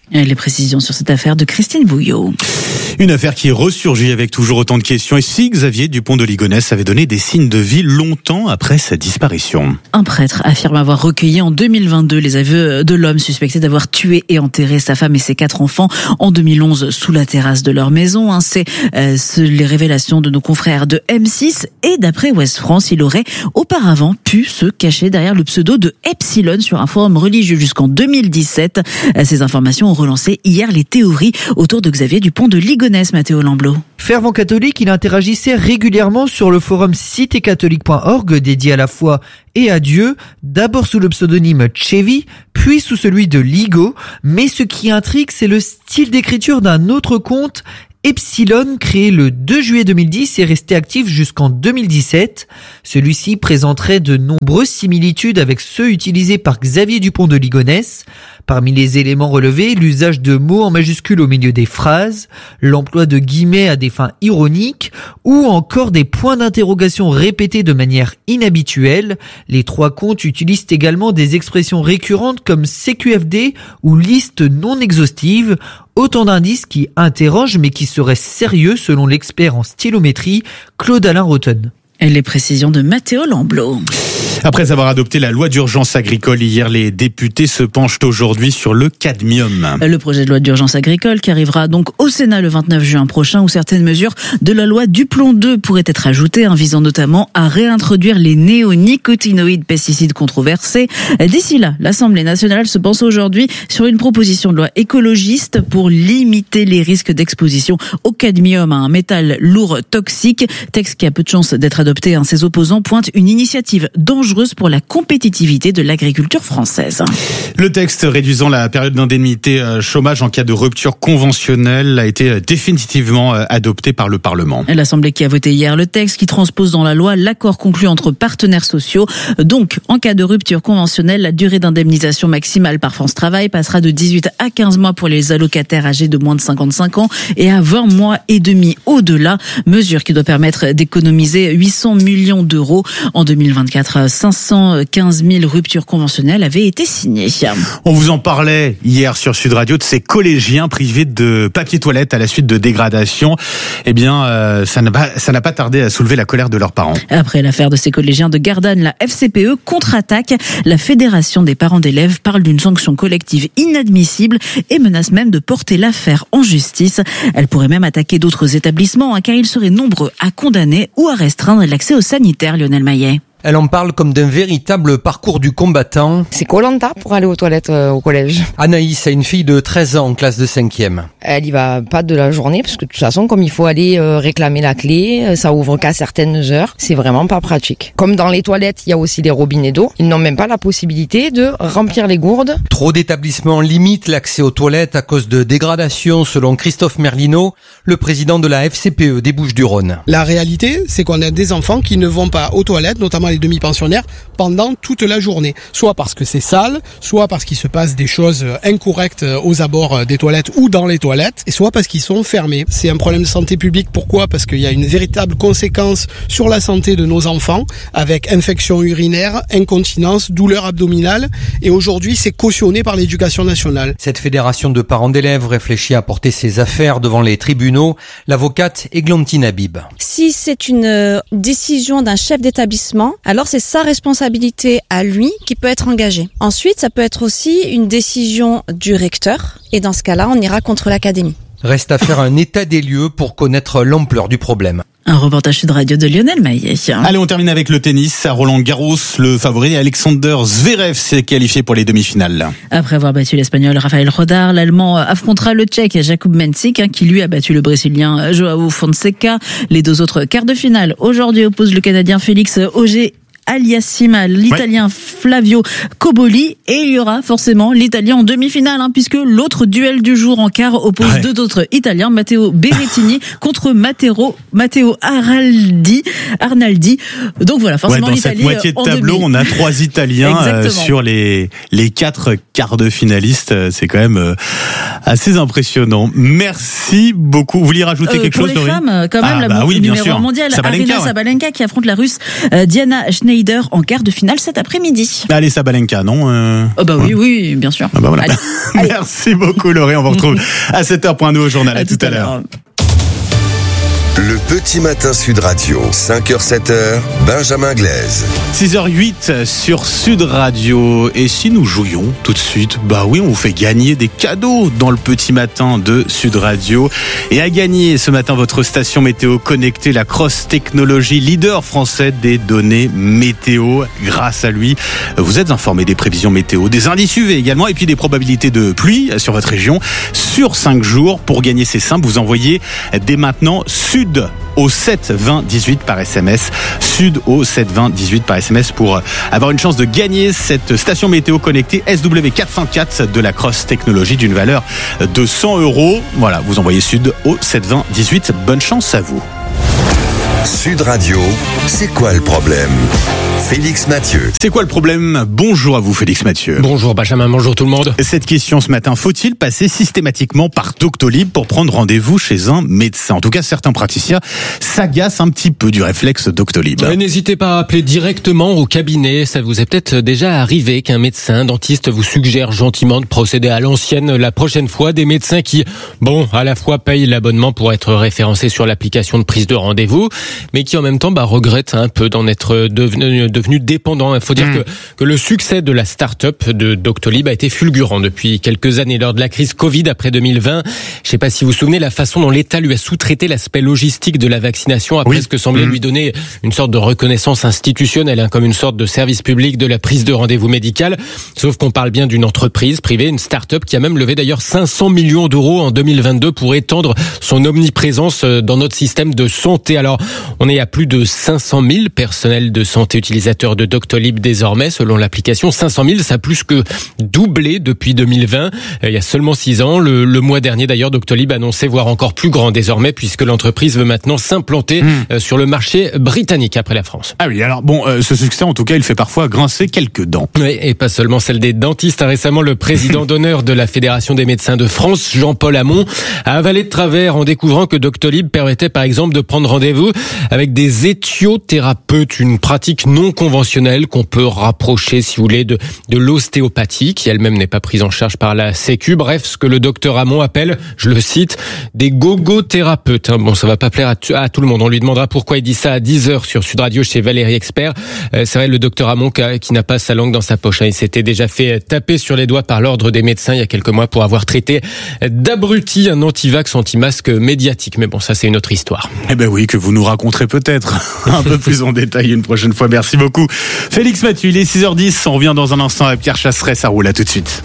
S3: Et les précisions sur cette affaire de Christine Bouillot.
S2: Une affaire qui ressurgit avec toujours autant de questions. Et si Xavier Dupont de Ligonnès avait donné des signes de vie longtemps après sa disparition?
S3: Un prêtre affirme avoir recueilli en 2022 les aveux de l'homme suspecté d'avoir tué et enterré sa femme et ses 4 enfants en 2011 sous la terrasse de leur maison. C'est les révélations de nos confrères de M6. Et d'après Ouest France, il aurait auparavant pu se cacher derrière le pseudo de Epsilon sur un forum religieux jusqu'en 2017. Ces informations ont relancé hier les théories autour de Xavier Dupont de Ligonnès, Mathéo Lamblot.
S1: Fervent catholique, il interagissait régulièrement sur le forum citécatholique.org dédié à la foi et à Dieu, d'abord sous le pseudonyme Chevy, puis sous celui de Ligo. Mais ce qui intrigue, c'est le style d'écriture d'un autre compte, Epsilon, créé le 2 juillet 2010 et resté actif jusqu'en 2017. Celui-ci présenterait de nombreuses similitudes avec ceux utilisés par Xavier Dupont de Ligonnès. Parmi les éléments relevés, l'usage de mots en majuscules au milieu des phrases, l'emploi de guillemets à des fins ironiques, ou encore des points d'interrogation répétés de manière inhabituelle. Les 3 comptes utilisent également des expressions récurrentes comme CQFD ou liste non exhaustive. Autant d'indices qui interrogent mais qui seraient sérieux selon l'expert en stylométrie Claude-Alain Rotten.
S3: Et les précisions de Mathéo Lamblot.
S2: Après avoir adopté la loi d'urgence agricole hier, les députés se penchent aujourd'hui sur le cadmium.
S3: Le projet de loi d'urgence agricole qui arrivera donc au Sénat le 29 juin prochain, où certaines mesures de la loi Duplon 2 pourraient être ajoutées, visant notamment à réintroduire les néonicotinoïdes, pesticides controversés. D'ici là, l'Assemblée nationale se penche aujourd'hui sur une proposition de loi écologiste pour limiter les risques d'exposition au cadmium, un métal lourd toxique. Texte qui a peu de chance d'être adopté. Ses opposants pointent une initiative dangereuse pour la compétitivité de l'agriculture française.
S2: Le texte réduisant la période d'indemnité chômage en cas de rupture conventionnelle a été définitivement adopté par le Parlement.
S3: L'Assemblée qui a voté hier le texte qui transpose dans la loi l'accord conclu entre partenaires sociaux. Donc, en cas de rupture conventionnelle, la durée d'indemnisation maximale par France Travail passera de 18 à 15 mois pour les allocataires âgés de moins de 55 ans et à 20 mois et demi au-delà. Mesure qui doit permettre d'économiser 800 millions d'euros en 2024. 515 000 ruptures conventionnelles avaient été signées.
S2: On vous en parlait hier sur Sud Radio de ces collégiens privés de papier toilette à la suite de dégradations. Eh bien, ça n'a pas tardé à soulever la colère de leurs parents.
S3: Après l'affaire de ces collégiens de Gardanne, la FCPE contre-attaque. La Fédération des parents d'élèves parle d'une sanction collective inadmissible et menace même de porter l'affaire en justice. Elle pourrait même attaquer d'autres établissements, car ils seraient nombreux à condamner ou à restreindre l'accès aux sanitaires, Lionel Maillet.
S4: Elle en parle comme d'un véritable parcours du combattant.
S23: C'est Koh-Lanta pour aller aux toilettes au collège.
S4: Anaïs a une fille de 13 ans en classe de 5e.
S23: Elle y va pas de la journée parce que de toute façon, comme il faut aller réclamer la clé, ça ouvre qu'à certaines heures. C'est vraiment pas pratique. Comme dans les toilettes, il y a aussi les robinets d'eau. Ils n'ont même pas la possibilité de remplir les gourdes.
S4: Trop d'établissements limitent l'accès aux toilettes à cause de dégradation, selon Christophe Merlino, le président de la FCPE des Bouches-du-Rhône.
S24: La réalité, c'est qu'on a des enfants qui ne vont pas aux toilettes, notamment les demi-pensionnaires, pendant toute la journée. Soit parce que c'est sale, soit parce qu'il se passe des choses incorrectes aux abords des toilettes ou dans les toilettes, et soit parce qu'ils sont fermés. C'est un problème de santé publique. Pourquoi ? Parce qu'il y a une véritable conséquence sur la santé de nos enfants, avec infection urinaire, incontinence, douleur abdominale, et aujourd'hui c'est cautionné par l'éducation nationale.
S4: Cette fédération de parents d'élèves réfléchit à porter ses affaires devant les tribunaux. L'avocate Églantine Habib.
S25: Si c'est une décision d'un chef d'établissement, alors c'est sa responsabilité à lui qui peut être engagée. Ensuite, ça peut être aussi une décision du recteur, et dans ce cas-là, on ira contre l'académie.
S4: Reste à faire un état des lieux pour connaître l'ampleur du problème.
S3: Un reportage Sud Radio de Lionel Maillet.
S2: Allez, on termine avec le tennis. À Roland-Garros, le favori Alexander Zverev s'est qualifié pour les demi-finales.
S3: Après avoir battu l'Espagnol Rafael Rodar, l'Allemand affrontera le Tchèque Jakub Mensik, qui lui a battu le Brésilien Joao Fonseca. Les 2 autres quarts de finale aujourd'hui opposent le Canadien Félix Auger Aliassime, l'Italien Flavio Coboli, et il y aura forcément l'Italien en demi-finale, puisque l'autre duel du jour en quart oppose 2 autres Italiens, Matteo Berrettini contre Matteo Arnaldi. Donc voilà, forcément
S2: dans
S3: l'Italie
S2: cette moitié de tableau, on a 3 Italiens sur les 4 quarts de finalistes. C'est quand même assez impressionnant. Merci beaucoup. Vous vouliez rajouter quelque chose,
S3: Pour les femmes, quand même, numéro mondial, Aryna Sabalenka qui affronte la Russe Diana Schneider en quart de finale cet après-midi. oui.
S2: Allez, Sabalenka, non
S3: Oh bah oui, bien sûr.
S2: Ah bah voilà.
S3: Allez.
S2: Merci beaucoup, Laurie. On vous retrouve à 7h.nous au journal. À tout à l'heure.
S10: Le petit matin Sud Radio, 5h-7h, Benjamin Glaise.
S2: 6h08 sur Sud Radio. Et si nous jouions tout de suite, bah oui, on vous fait gagner des cadeaux dans le petit matin de Sud Radio. Et à gagner ce matin votre station météo connectée, la Cross Technology, leader français des données météo. Grâce à lui, vous êtes informé des prévisions météo, des indices UV également, et puis des probabilités de pluie sur votre région sur 5 jours. Pour gagner, c'est simple, vous envoyez dès maintenant Sud au 7 20 18 par SMS. Sud au 7 20 18 par SMS pour avoir une chance de gagner cette station météo connectée SW404 de la Cross Technology d'une valeur de 100 €. Voilà, vous envoyez Sud au 7 20 18. Bonne chance à vous.
S10: Sud Radio, c'est quoi le problème ? Félix Mathieu.
S2: C'est quoi le problème ? Bonjour à vous, Félix Mathieu.
S5: Bonjour Benjamin, bonjour tout le monde.
S2: Cette question ce matin, faut-il passer systématiquement par Doctolib pour prendre rendez-vous chez un médecin ? En tout cas, certains praticiens s'agacent un petit peu du réflexe Doctolib.
S5: N'hésitez pas à appeler directement au cabinet. Ça vous est peut-être déjà arrivé qu'un médecin, dentiste vous suggère gentiment de procéder à l'ancienne la prochaine fois. Des médecins qui, à la fois payent l'abonnement pour être référencés sur l'application de prise de rendez-vous, mais qui en même temps regrettent un peu d'en être devenu dépendant. Il faut dire que le succès de la start-up de Doctolib a été fulgurant depuis quelques années lors de la crise Covid après 2020. Je ne sais pas si vous vous souvenez, la façon dont l'État lui a sous-traité l'aspect logistique de la vaccination a presque semblé lui donner une sorte de reconnaissance institutionnelle, comme une sorte de service public de la prise de rendez-vous médical. Sauf qu'on parle bien d'une entreprise privée, une start-up qui a même levé d'ailleurs 500 millions d'euros en 2022 pour étendre son omniprésence dans notre système de santé. Alors, on est à plus de 500 000 personnels de santé utilisateurs de Doctolib désormais, selon l'application. 500 000, ça a plus que doublé depuis 2020. Il y a seulement 6 ans. Le mois dernier, d'ailleurs, Doctolib annonçait voir encore plus grand désormais, puisque l'entreprise veut maintenant s'implanter sur le marché britannique après la France.
S2: Ah oui, alors ce succès, en tout cas, il fait parfois grincer quelques dents.
S5: Oui, et pas seulement celle des dentistes. Récemment, le président d'honneur de la Fédération des médecins de France, Jean-Paul Hamon, a avalé de travers en découvrant que Doctolib permettait par exemple de prendre rendez-vous avec des éthiothérapeutes, une pratique non conventionnelle qu'on peut rapprocher, si vous voulez, de l'ostéopathie, qui elle-même n'est pas prise en charge par la Sécu. Bref, ce que le docteur Hamon appelle, je le cite, des gogothérapeutes. Ça va pas plaire à tout le monde. On lui demandera pourquoi il dit ça à 10h sur Sud Radio chez Valérie Expert. C'est vrai, le docteur Hamon qui n'a pas sa langue dans sa poche. Il s'était déjà fait taper sur les doigts par l'ordre des médecins il y a quelques mois pour avoir traité d'abruti un anti-vax, anti-masque médiatique. Mais ça c'est une autre histoire.
S2: Eh ben oui, que vous nous raconterez peut-être un peu plus en détail une prochaine fois. Merci beaucoup. Félix Mathieu, il est 6h10. On revient dans un instant avec Pierre Chasseret. Ça roule, à tout de suite.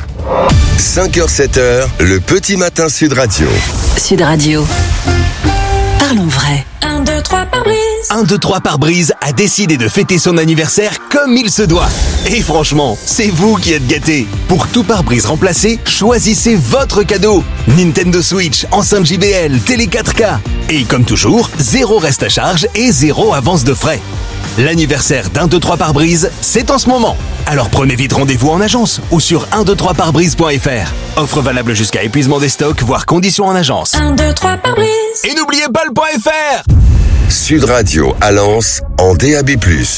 S10: 5h-7h, le petit matin Sud Radio.
S15: Sud Radio. Parlons vrai.
S7: 1, 2, 3 pare-brise.
S9: 1, 2, 3 pare-brise a décidé de fêter son anniversaire comme il se doit. Et franchement, c'est vous qui êtes gâtés. Pour tout pare-brise remplacé, choisissez votre cadeau. Nintendo Switch, enceinte JBL, télé 4K. Et comme toujours, 0 reste à charge et 0 avance de frais. L'anniversaire d'1, 2, 3 pare-brise, c'est en ce moment. Alors prenez vite rendez-vous en agence ou sur 123parbrise.fr. Offre valable jusqu'à épuisement des stocks, voire conditions en agence.
S7: 1, 2, 3 pare-brise.
S9: Et n'oubliez pas le .fr.
S10: Sud Radio à Lens en DAB+.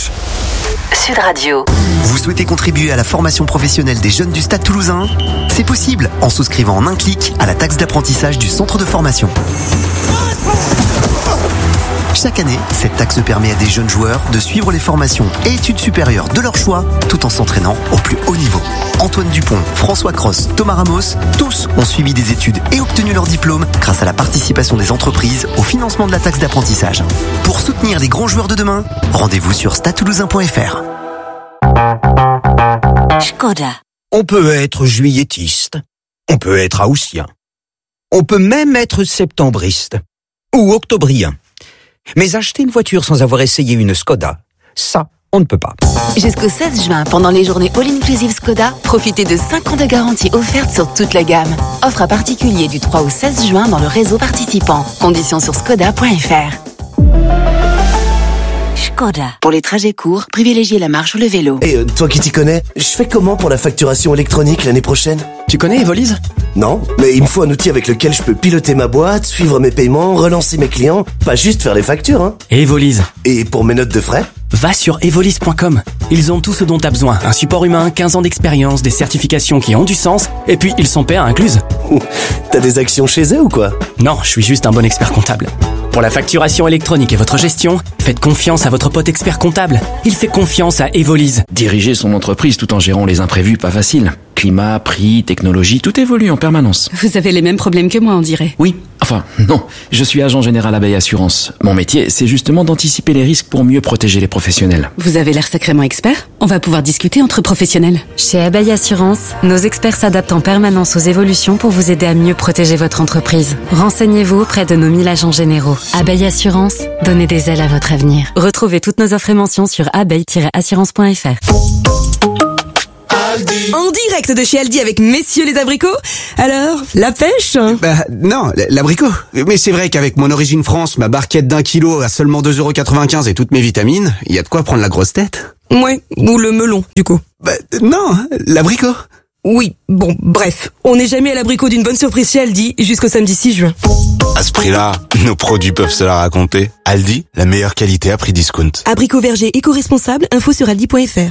S15: Sud Radio.
S12: Vous souhaitez contribuer à la formation professionnelle des jeunes du Stade Toulousain ? C'est possible en souscrivant en un clic à la taxe d'apprentissage du centre de formation. Chaque année, cette taxe permet à des jeunes joueurs de suivre les formations et études supérieures de leur choix tout en s'entraînant au plus haut niveau. Antoine Dupont, François Cross, Thomas Ramos, tous ont suivi des études et obtenu leur diplôme grâce à la participation des entreprises au financement de la taxe d'apprentissage. Pour soutenir les grands joueurs de demain, rendez-vous sur stadetoulousain.fr.
S15: Škoda.
S13: On peut être juilletiste, on peut être haussien, on peut même être septembriste ou octobrien. Mais acheter une voiture sans avoir essayé une Skoda, ça, on ne peut pas.
S15: Jusqu'au 16 juin, pendant les journées All-Inclusive Skoda, profitez de 5 ans de garantie offerte sur toute la gamme. Offre à particulier du 3 au 16 juin dans le réseau participant. Conditions sur skoda.fr. Škoda. Pour les trajets courts, privilégiez la marche ou le vélo.
S26: Et toi qui t'y connais, je fais comment pour la facturation électronique l'année prochaine ?
S27: Tu connais Evolise ?
S26: Non, mais il me faut un outil avec lequel je peux piloter ma boîte, suivre mes paiements, relancer mes clients, pas juste faire les factures, hein.
S27: Evolise.
S26: Et pour mes notes de frais ?
S6: va sur evolis.com. Ils ont tout ce dont tu as besoin. Un support humain, 15 ans d'expérience, des certifications qui ont du sens, et puis ils sont pairs incluses.
S26: T'as des actions chez eux ou quoi?
S6: Non, je suis juste un bon expert comptable. Pour la facturation électronique et votre gestion, faites confiance à votre pote expert comptable. Il fait confiance à Evolis.
S8: Diriger son entreprise tout en gérant les imprévus, pas facile. Climat, prix, technologie, tout évolue en permanence.
S11: Vous avez les mêmes problèmes que moi, on dirait.
S8: Oui, enfin, non. Je suis agent général Abeille Assurance. Mon métier, c'est justement d'anticiper les risques pour mieux protéger les professionnels.
S11: Vous avez l'air sacrément expert. On va pouvoir discuter entre professionnels.
S15: Chez Abeille Assurance, nos experts s'adaptent en permanence aux évolutions pour vous aider à mieux protéger votre entreprise. Renseignez-vous auprès de nos 1000 agents généraux. Abeille Assurance, donnez des ailes à votre avenir. Retrouvez toutes nos offres et mentions sur abeille-assurance.fr.
S14: En direct de chez Aldi avec messieurs les abricots. Alors, la pêche?
S16: Non, l'abricot. Mais c'est vrai qu'avec mon origine France, ma barquette d'1 kilo à seulement 2,95 € et toutes mes vitamines, il y a de quoi prendre la grosse tête.
S14: Ouais, ou le melon, du coup.
S16: Non, l'abricot.
S14: Oui, bon, bref. On n'est jamais à l'abricot d'une bonne surprise chez Aldi jusqu'au samedi 6 juin.
S16: À ce prix-là, nos produits peuvent se la raconter. Aldi, la meilleure qualité à prix discount.
S14: Abricot verger éco-responsable, info sur aldi.fr.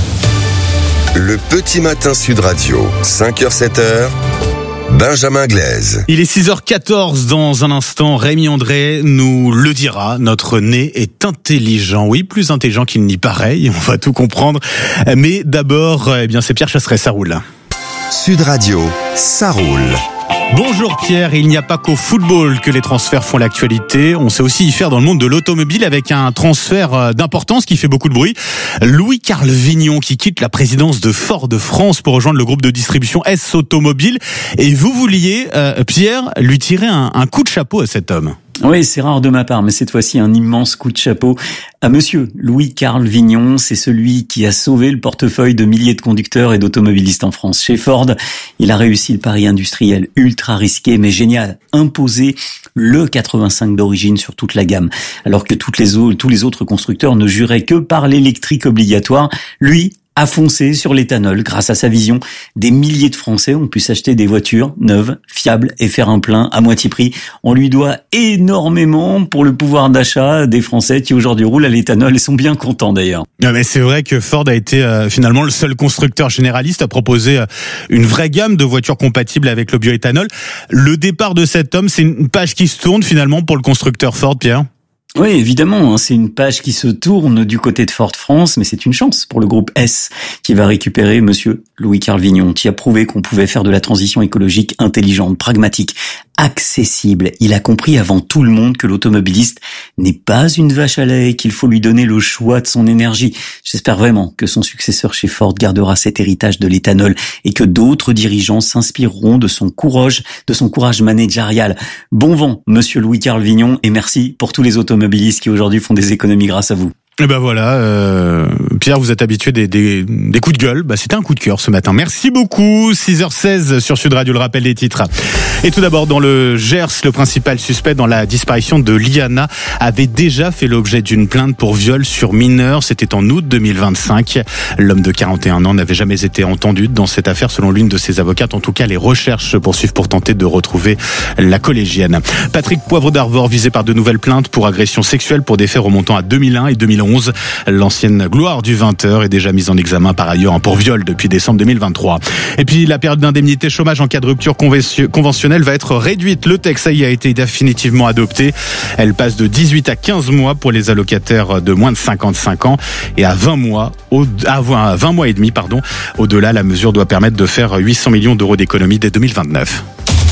S10: Le petit matin Sud Radio, 5h-7h, Benjamin Glaise.
S2: Il est 6h14 dans un instant. Rémi André nous le dira. Notre nez est intelligent. Oui, plus intelligent qu'il n'y paraît. On va tout comprendre. Mais d'abord, c'est Pierre Chasseret. Ça roule.
S10: Sud Radio, ça roule.
S2: Bonjour Pierre, il n'y a pas qu'au football que les transferts font l'actualité, on sait aussi y faire dans le monde de l'automobile avec un transfert d'importance qui fait beaucoup de bruit. Louis-Carl Vignon qui quitte la présidence de Ford France pour rejoindre le groupe de distribution S Automobile. Et vous vouliez, Pierre, lui tirer un coup de chapeau à cet homme.
S17: Oui, c'est rare de ma part, mais cette fois-ci un immense coup de chapeau à monsieur Louis-Carl Vignon. C'est celui qui a sauvé le portefeuille de milliers de conducteurs et d'automobilistes en France. Chez Ford, il a réussi le pari industriel ultra risqué mais génial. Imposer le 85 d'origine sur toute la gamme. Alors que tous les autres constructeurs ne juraient que par l'électrique obligatoire, lui a foncé sur l'éthanol. Grâce à sa vision, des milliers de Français ont pu s'acheter des voitures neuves, fiables et faire un plein à moitié prix. On lui doit énormément pour le pouvoir d'achat des Français qui aujourd'hui roulent à l'éthanol et sont bien contents d'ailleurs.
S2: Mais c'est vrai que Ford a été finalement le seul constructeur généraliste à proposer une vraie gamme de voitures compatibles avec le bioéthanol. Le départ de cet homme, c'est une page qui se tourne finalement pour le constructeur Ford, Pierre.
S17: Oui, évidemment, c'est une page qui se tourne du côté de Ford France, mais c'est une chance pour le groupe S qui va récupérer monsieur Louis-Carl Vignon, qui a prouvé qu'on pouvait faire de la transition écologique intelligente, pragmatique, accessible. Il a compris avant tout le monde que l'automobiliste n'est pas une vache à lait et qu'il faut lui donner le choix de son énergie. J'espère vraiment que son successeur chez Ford gardera cet héritage de l'éthanol et que d'autres dirigeants s'inspireront de son courage managérial. Bon vent, monsieur Louis-Carl Vignon, et merci pour tous les automobilistes qui aujourd'hui font des économies grâce à vous.
S2: Et ben voilà, Pierre, vous êtes habitué des coups de gueule. C'était un coup de cœur ce matin. Merci beaucoup. 6h16 sur Sud Radio, le rappel des titres. Et tout d'abord, dans le Gers, le principal suspect dans la disparition de Liana avait déjà fait l'objet d'une plainte pour viol sur mineur. C'était en août 2025. L'homme de 41 ans n'avait jamais été entendu dans cette affaire, selon l'une de ses avocates. En tout cas, les recherches se poursuivent pour tenter de retrouver la collégienne. Patrick Poivre d'Arvor, visé par de nouvelles plaintes pour agression sexuelle pour des faits remontant à 2001 et 2011. L'ancienne gloire du 20h est déjà mise en examen par ailleurs pour viol depuis décembre 2023. Et puis la période d'indemnité chômage en cas de rupture conventionnelle va être réduite. Le texte a été définitivement adopté. Elle passe de 18 à 15 mois pour les allocataires de moins de 55 ans et à 20 mois et demi. Au-delà, la mesure doit permettre de faire 800 millions d'euros d'économies dès 2029.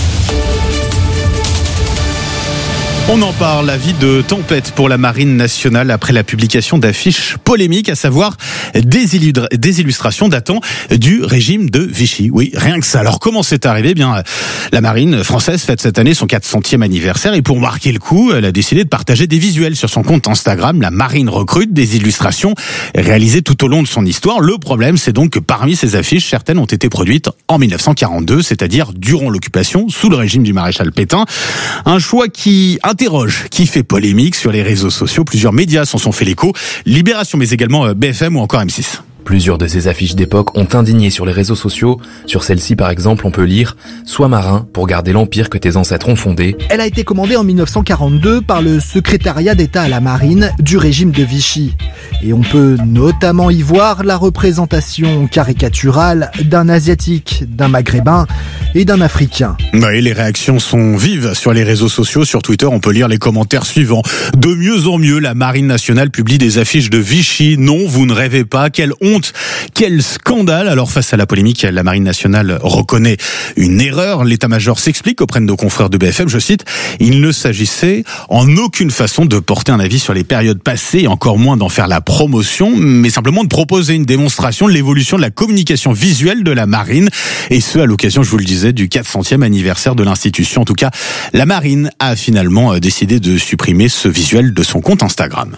S2: On en parle, avis de tempête pour la Marine nationale après la publication d'affiches polémiques, à savoir des illustrations datant du régime de Vichy. Oui, rien que ça. Alors comment c'est arrivé ? La Marine française fête cette année son 400e anniversaire et pour marquer le coup, elle a décidé de partager des visuels sur son compte Instagram. La Marine recrute des illustrations réalisées tout au long de son histoire. Le problème, c'est donc que parmi ces affiches, certaines ont été produites en 1942, c'est-à-dire durant l'occupation, sous le régime du maréchal Pétain. Un choix qui interroge, qui fait polémique sur les réseaux sociaux. Plusieurs médias s'en sont fait l'écho. Libération, mais également BFM ou encore M6.
S8: Plusieurs de ces affiches d'époque ont indigné sur les réseaux sociaux. Sur celle-ci, par exemple, on peut lire « Sois marin pour garder l'empire que tes ancêtres ont fondé ».
S1: Elle a été commandée en 1942 par le secrétariat d'État à la marine du régime de Vichy. Et on peut notamment y voir la représentation caricaturale d'un Asiatique, d'un Maghrébin et d'un Africain.
S2: Oui, les réactions sont vives sur les réseaux sociaux. Sur Twitter, on peut lire les commentaires suivants. De mieux en mieux, la Marine nationale publie des affiches de Vichy. Non, vous ne rêvez pas. Quelle honte, quel scandale. Alors face à la polémique, la Marine nationale reconnaît une erreur. L'état-major s'explique auprès de nos confrères de BFM. Je cite, il ne s'agissait en aucune façon de porter un avis sur les périodes passées, et encore moins d'en faire la promotion, mais simplement de proposer une démonstration de l'évolution de la communication visuelle de la Marine. Et ce, à l'occasion, je vous le disais, du 400e anniversaire de l'institution. En tout cas, la Marine a finalement décidé de supprimer ce visuel de son compte Instagram.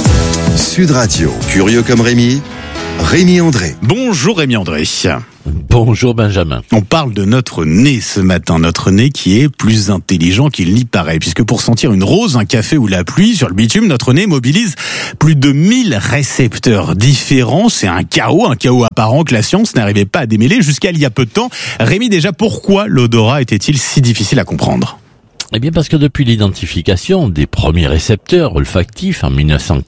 S10: Sud Radio, curieux comme Rémi André.
S2: Bonjour Rémi André.
S18: Bonjour Benjamin.
S2: On parle de notre nez ce matin, notre nez qui est plus intelligent qu'il n'y paraît, puisque pour sentir une rose, un café ou la pluie sur le bitume, notre nez mobilise plus de 1000 récepteurs différents. C'est un chaos apparent que la science n'arrivait pas à démêler jusqu'à il y a peu de temps. Rémi, déjà, pourquoi l'odorat était-il si difficile à comprendre ?
S18: Eh bien parce que depuis l'identification des premiers récepteurs olfactifs en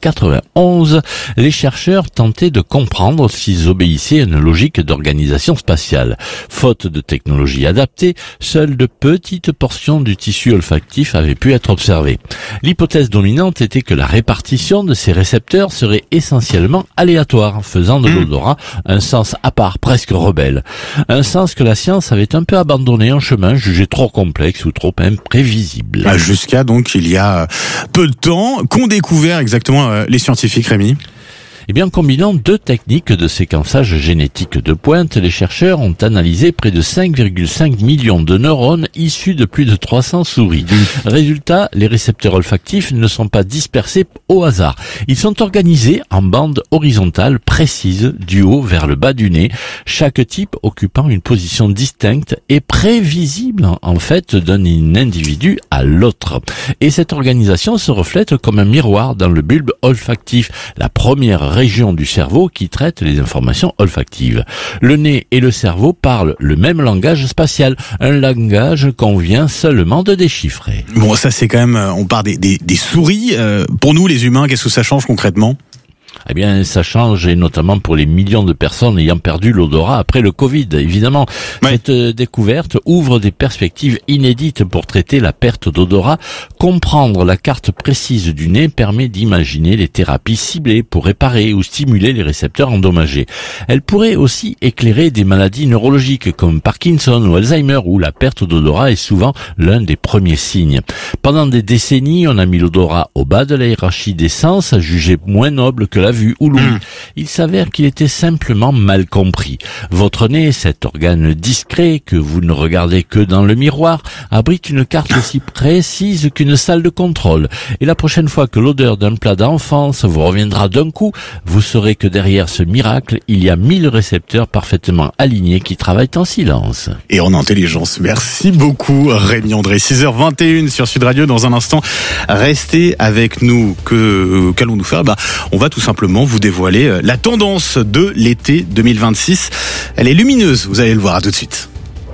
S18: 1991, les chercheurs tentaient de comprendre s'ils obéissaient à une logique d'organisation spatiale. Faute de technologie adaptée, seules de petites portions du tissu olfactif avaient pu être observées. L'hypothèse dominante était que la répartition de ces récepteurs serait essentiellement aléatoire, faisant de l'odorat un sens à part, presque rebelle. Un sens que la science avait un peu abandonné en chemin, jugé trop complexe ou trop imprévisible.
S2: Jusqu'à donc il y a peu de temps, qu'ont découvert exactement les scientifiques, Rémi ?
S18: Eh bien, en combinant deux techniques de séquençage génétique de pointe, les chercheurs ont analysé près de 5,5 millions de neurones issus de plus de 300 souris. Résultat, les récepteurs olfactifs ne sont pas dispersés au hasard. Ils sont organisés en bandes horizontales précises du haut vers le bas du nez, chaque type occupant une position distincte et prévisible en fait d'un individu à l'autre. Et cette organisation se reflète comme un miroir dans le bulbe olfactif, la première région du cerveau qui traite les informations olfactives. Le nez et le cerveau parlent le même langage spatial, un langage qu'on vient seulement de déchiffrer.
S2: Bon, ça c'est quand même, on parle des souris. Pour nous les humains, qu'est-ce que ça change concrètement ?
S18: Eh bien, ça change, et notamment pour les millions de personnes ayant perdu l'odorat après le Covid. Évidemment, cette découverte ouvre des perspectives inédites pour traiter la perte d'odorat. Comprendre la carte précise du nez permet d'imaginer les thérapies ciblées pour réparer ou stimuler les récepteurs endommagés. Elle pourrait aussi éclairer des maladies neurologiques comme Parkinson ou Alzheimer, où la perte d'odorat est souvent l'un des premiers signes. Pendant des décennies, on a mis l'odorat au bas de la hiérarchie des sens, jugé moins noble que la vue ou l'ouïe. Il s'avère qu'il était simplement mal compris. Votre nez, cet organe discret que vous ne regardez que dans le miroir, abrite une carte aussi précise qu'une salle de contrôle. Et la prochaine fois que l'odeur d'un plat d'enfance vous reviendra d'un coup, vous saurez que derrière ce miracle, il y a 1000 récepteurs parfaitement alignés qui travaillent en silence.
S2: Et en intelligence. Merci beaucoup Rémi André. 6h21 sur Sud Radio. Dans un instant, restez avec nous. Qu'allons-nous faire ? On va tout simplement vous dévoiler la tendance de l'été 2026. Elle est lumineuse, vous allez le voir, à tout de suite.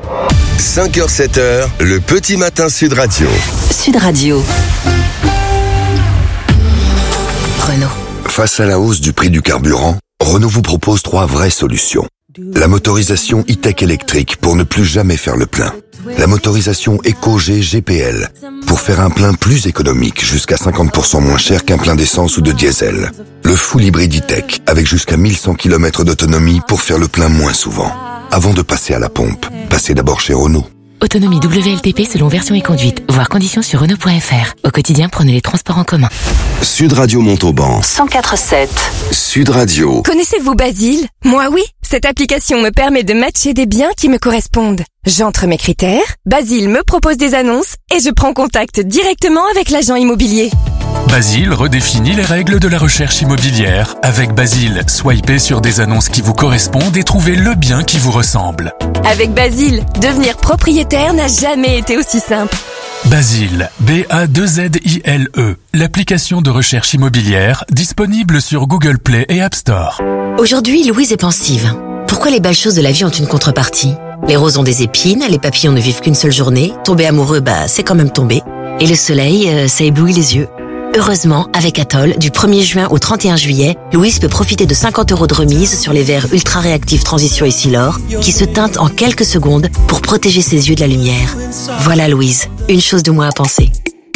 S10: 5h, 7h, le petit matin Sud Radio.
S15: Sud Radio. Renault.
S10: Face à la hausse du prix du carburant, Renault vous propose 3 vraies solutions. La motorisation e-tech électrique pour ne plus jamais faire le plein. La motorisation EcoG GPL pour faire un plein plus économique, jusqu'à 50% moins cher qu'un plein d'essence ou de diesel. Le full hybride e-tech avec jusqu'à 1100 km d'autonomie pour faire le plein moins souvent. Avant de passer à la pompe, passez d'abord chez Renault.
S15: Autonomie WLTP selon version et conduite. Voir conditions sur Renault.fr. Au quotidien, prenez les transports en commun.
S10: Sud Radio Montauban.
S15: 104.7.
S10: Sud Radio.
S19: Connaissez-vous Basile ? Moi oui. Cette application me permet de matcher des biens qui me correspondent. J'entre mes critères, Basile me propose des annonces et je prends contact directement avec l'agent immobilier.
S20: Basile redéfinit les règles de la recherche immobilière. Avec Basile, swipez sur des annonces qui vous correspondent et trouvez le bien qui vous ressemble.
S19: Avec Basile, devenir propriétaire n'a jamais été aussi simple.
S20: Basile, B-A-2-Z-I-L-E, l'application de recherche immobilière disponible sur Google Play et App Store.
S15: Aujourd'hui, Louise est pensive. Pourquoi les belles choses de la vie ont une contrepartie? Les roses ont des épines, les papillons ne vivent qu'une seule journée, tomber amoureux, c'est quand même tomber. Et le soleil, ça éblouit les yeux. Heureusement, avec Atoll, du 1er juin au 31 juillet, Louise peut profiter de 50 € de remise sur les verres ultra réactifs Transition et Silor, qui se teintent en quelques secondes pour protéger ses yeux de la lumière. Voilà Louise, une chose de moins à penser.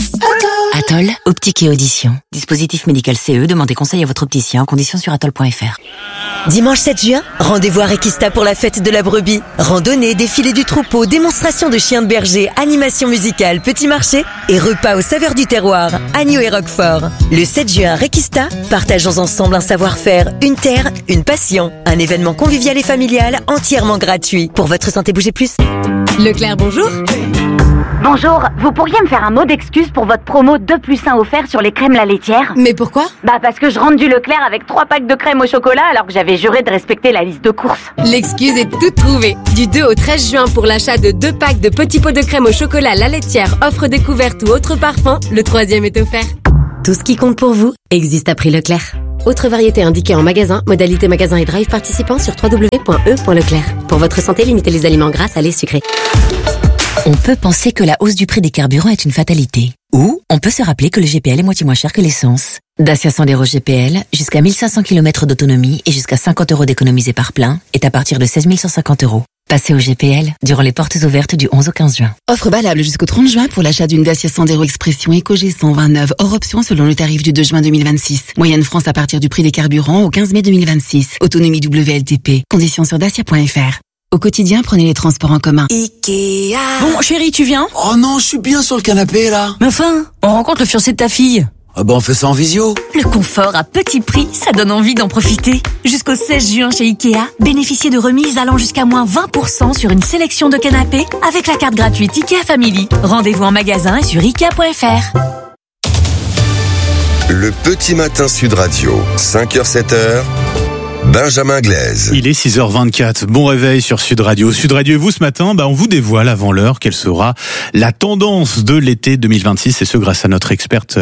S15: Atoll, optique et audition. Dispositif médical CE, demandez conseil à votre opticien, conditions sur atoll.fr.
S4: Dimanche 7 juin, rendez-vous à Requista pour la fête de la brebis. Randonnée, défilé du troupeau, démonstration de chiens de berger, animation musicale, petit marché et repas aux saveurs du terroir, agneau et roquefort. Le 7 juin à Requista, partageons ensemble un savoir-faire, une terre, une passion. Un événement convivial et familial entièrement gratuit. Pour votre santé, bougez plus.
S21: Leclerc, bonjour.
S22: Bonjour, vous pourriez me faire un mot d'excuse pour votre promo 2+1 offert sur les crèmes La Laitière?
S21: Mais pourquoi?
S22: Parce que je rentre du Leclerc avec 3 packs de crème au chocolat alors que j'avais juré de respecter la liste de courses.
S21: L'excuse est toute trouvée. Du 2 au 13 juin pour l'achat de 2 packs de petits pots de crème au chocolat La Laitière, offre découverte ou autre parfum, le 3e est offert. Tout ce qui compte pour vous existe à prix Leclerc. Autre variété indiquée en magasin, modalité magasin et drive participant sur www.e.leclerc. Pour votre santé, limitez les aliments gras, salés, sucrés.
S15: On peut penser que la hausse du prix des carburants est une fatalité. Ou on peut se rappeler que le GPL est moitié moins cher que l'essence. Dacia Sandero GPL, jusqu'à 1500 km d'autonomie et jusqu'à 50 € d'économisés par plein, est à partir de 16 150 €. Passez au GPL durant les portes ouvertes du 11 au 15 juin.
S11: Offre valable jusqu'au 30 juin pour l'achat d'une Dacia Sandero Expression Eco G129 hors option selon le tarif du 2 juin 2026. Moyenne France à partir du prix des carburants au 15 mai 2026. Autonomie WLTP. Conditions sur dacia.fr. Au quotidien, prenez les transports en commun.
S23: Ikea. Bon, chérie, tu viens?
S26: Oh non, je suis bien sur le canapé, là.
S23: Mais enfin, on rencontre le fiancé de ta fille.
S26: Ah on fait ça en visio.
S23: Le confort à petit prix, ça donne envie d'en profiter. Jusqu'au 16 juin chez Ikea, bénéficiez de remises allant jusqu'à moins 20% sur une sélection de canapés avec la carte gratuite Ikea Family. Rendez-vous en magasin et sur Ikea.fr.
S10: Le petit matin Sud Radio, 5h-7h. Benjamin Glaise.
S2: Il est 6h24. Bon réveil sur Sud Radio. Sud Radio et vous, ce matin, on vous dévoile avant l'heure quelle sera la tendance de l'été 2026, et ce grâce à notre experte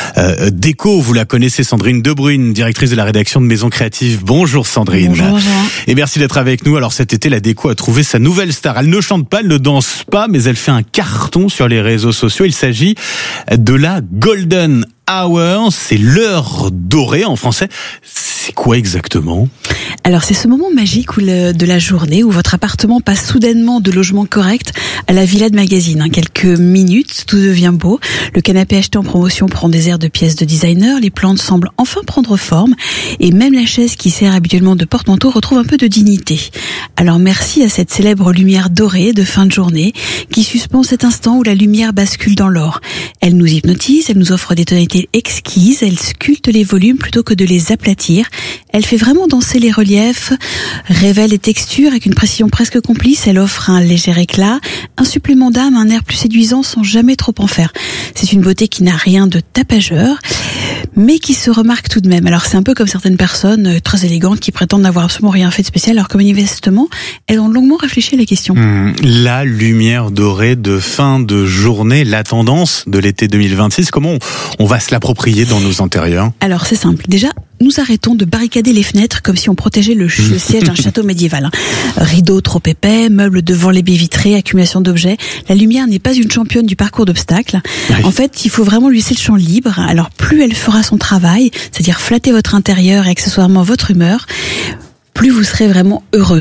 S2: déco. Vous la connaissez, Sandrine Debrune, directrice de la rédaction de Maison Créative. Bonjour Sandrine.
S3: Bonjour.
S2: Et merci d'être avec nous. Alors cet été, la déco a trouvé sa nouvelle star. Elle ne chante pas, elle ne danse pas, mais elle fait un carton sur les réseaux sociaux. Il s'agit de la Golden Hour, c'est l'heure dorée en français. C'est quoi exactement?
S3: Alors c'est ce moment magique de la journée où votre appartement passe soudainement de logement correct à la villa de magazine. Quelques minutes, tout devient beau. Le canapé acheté en promotion prend des airs de pièces de designer. Les plantes semblent enfin prendre forme. Et même la chaise qui sert habituellement de porte-manteau retrouve un peu de dignité. Alors merci à cette célèbre lumière dorée de fin de journée qui suspend cet instant où la lumière bascule dans l'or. Elle nous hypnotise, elle nous offre des tonalités exquises, elle sculpte les volumes plutôt que de les aplatir. Elle fait vraiment danser les reliefs, révèle les textures avec une précision presque complice. Elle offre un léger éclat, un supplément d'âme, un air plus séduisant sans jamais trop en faire. C'est une beauté qui n'a rien de tapageur, mais qui se remarque tout de même. Alors c'est un peu comme certaines personnes très élégantes qui prétendent n'avoir absolument rien fait de spécial, alors que manifestement, elles ont longuement réfléchi à la question.
S2: La lumière dorée de fin de journée, la tendance de l'été 2026, comment on va se l'approprier dans nos intérieurs?
S3: Alors c'est simple, déjà, nous arrêtons de barricader les fenêtres comme si on protégeait le siège d'un château médiéval. Rideaux trop épais, meubles devant les baies vitrées, accumulation d'objets. La lumière n'est pas une championne du parcours d'obstacles. Oui. En fait, il faut vraiment lui laisser le champ libre. Alors plus elle fera son travail, c'est-à-dire flatter votre intérieur et accessoirement votre humeur, plus vous serez vraiment heureux.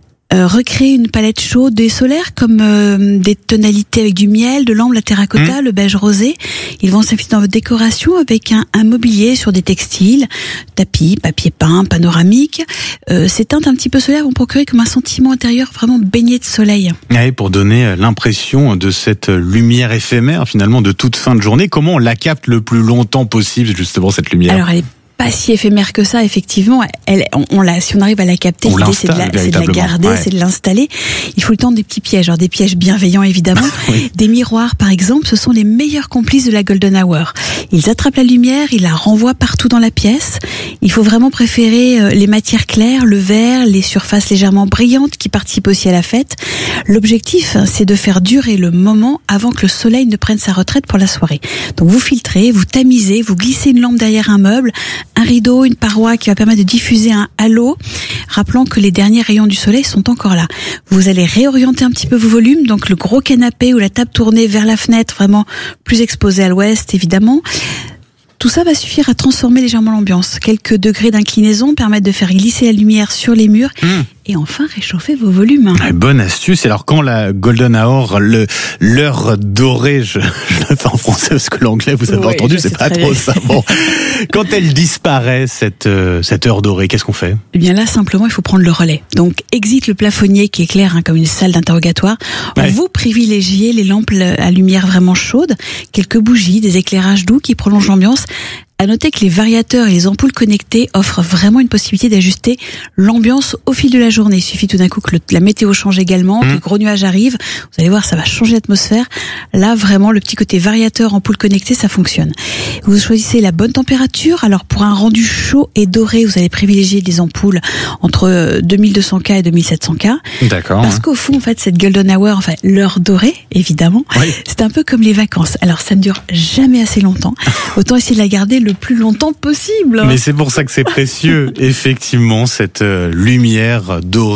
S3: Recréer une palette chaude et solaire comme des tonalités avec du miel, de l'ambre, la terracotta, le beige rosé. Ils vont s'inviter dans votre décoration avec un mobilier sur des textiles, tapis, papier peint, panoramique. Ces teintes un petit peu solaires vont procurer comme un sentiment intérieur vraiment baigné de soleil.
S2: Et pour donner l'impression de cette lumière éphémère finalement de toute fin de journée, comment on la capte le plus longtemps possible justement cette lumière?
S3: Alors elle est pas si éphémère que ça, effectivement. Si on arrive à la capter, l'idée c'est de la garder, c'est de l'installer. Il faut le temps des petits pièges, alors des pièges bienveillants évidemment. Oui. Des miroirs par exemple, ce sont les meilleurs complices de la Golden Hour. Ils attrapent la lumière, ils la renvoient partout dans la pièce. Il faut vraiment préférer les matières claires, le vert, les surfaces légèrement brillantes qui participent aussi à la fête. L'objectif, c'est de faire durer le moment avant que le soleil ne prenne sa retraite pour la soirée. Donc vous filtrez, vous tamisez, vous glissez une lampe derrière un meuble,
S5: un rideau, une paroi qui va permettre de diffuser un halo, rappelant que les derniers rayons du soleil sont encore là. Vous allez réorienter un petit peu vos volumes, donc le gros canapé ou la table tournée vers la fenêtre, vraiment plus exposée à l'ouest évidemment. Tout ça va suffire à transformer légèrement l'ambiance. Quelques degrés d'inclinaison permettent de faire glisser la lumière sur les murs et enfin réchauffer vos volumes.
S2: Bonne astuce. Alors quand la golden hour, l'heure dorée, je le fais en français parce que l'anglais, vous avez entendu, c'est pas trop ça. Bon. Quand elle disparaît, cette heure dorée, qu'est-ce qu'on fait?
S5: Eh bien là, simplement, il faut prendre le relais. Donc, exit le plafonnier qui éclaire comme une salle d'interrogatoire. Vous privilégiez les lampes à lumière vraiment chaude, quelques bougies, des éclairages doux qui prolongent l'ambiance. À noter que les variateurs et les ampoules connectées offrent vraiment une possibilité d'ajuster l'ambiance au fil de la journée. Il suffit tout d'un coup que la météo change également, que les gros nuages arrivent. Vous allez voir, ça va changer l'atmosphère. Là, vraiment, le petit côté variateur, ampoule connectée, ça fonctionne. Vous choisissez la bonne température. Alors, pour un rendu chaud et doré, vous allez privilégier des ampoules entre 2200K et 2700K.
S2: D'accord.
S5: Parce qu'au fond, en fait, cette golden hour, enfin, l'heure dorée, évidemment, c'est un peu comme les vacances. Alors, ça ne dure jamais assez longtemps. Autant essayer de la garder le plus longtemps possible.
S2: Mais c'est pour ça que c'est précieux, effectivement, cette lumière dorée.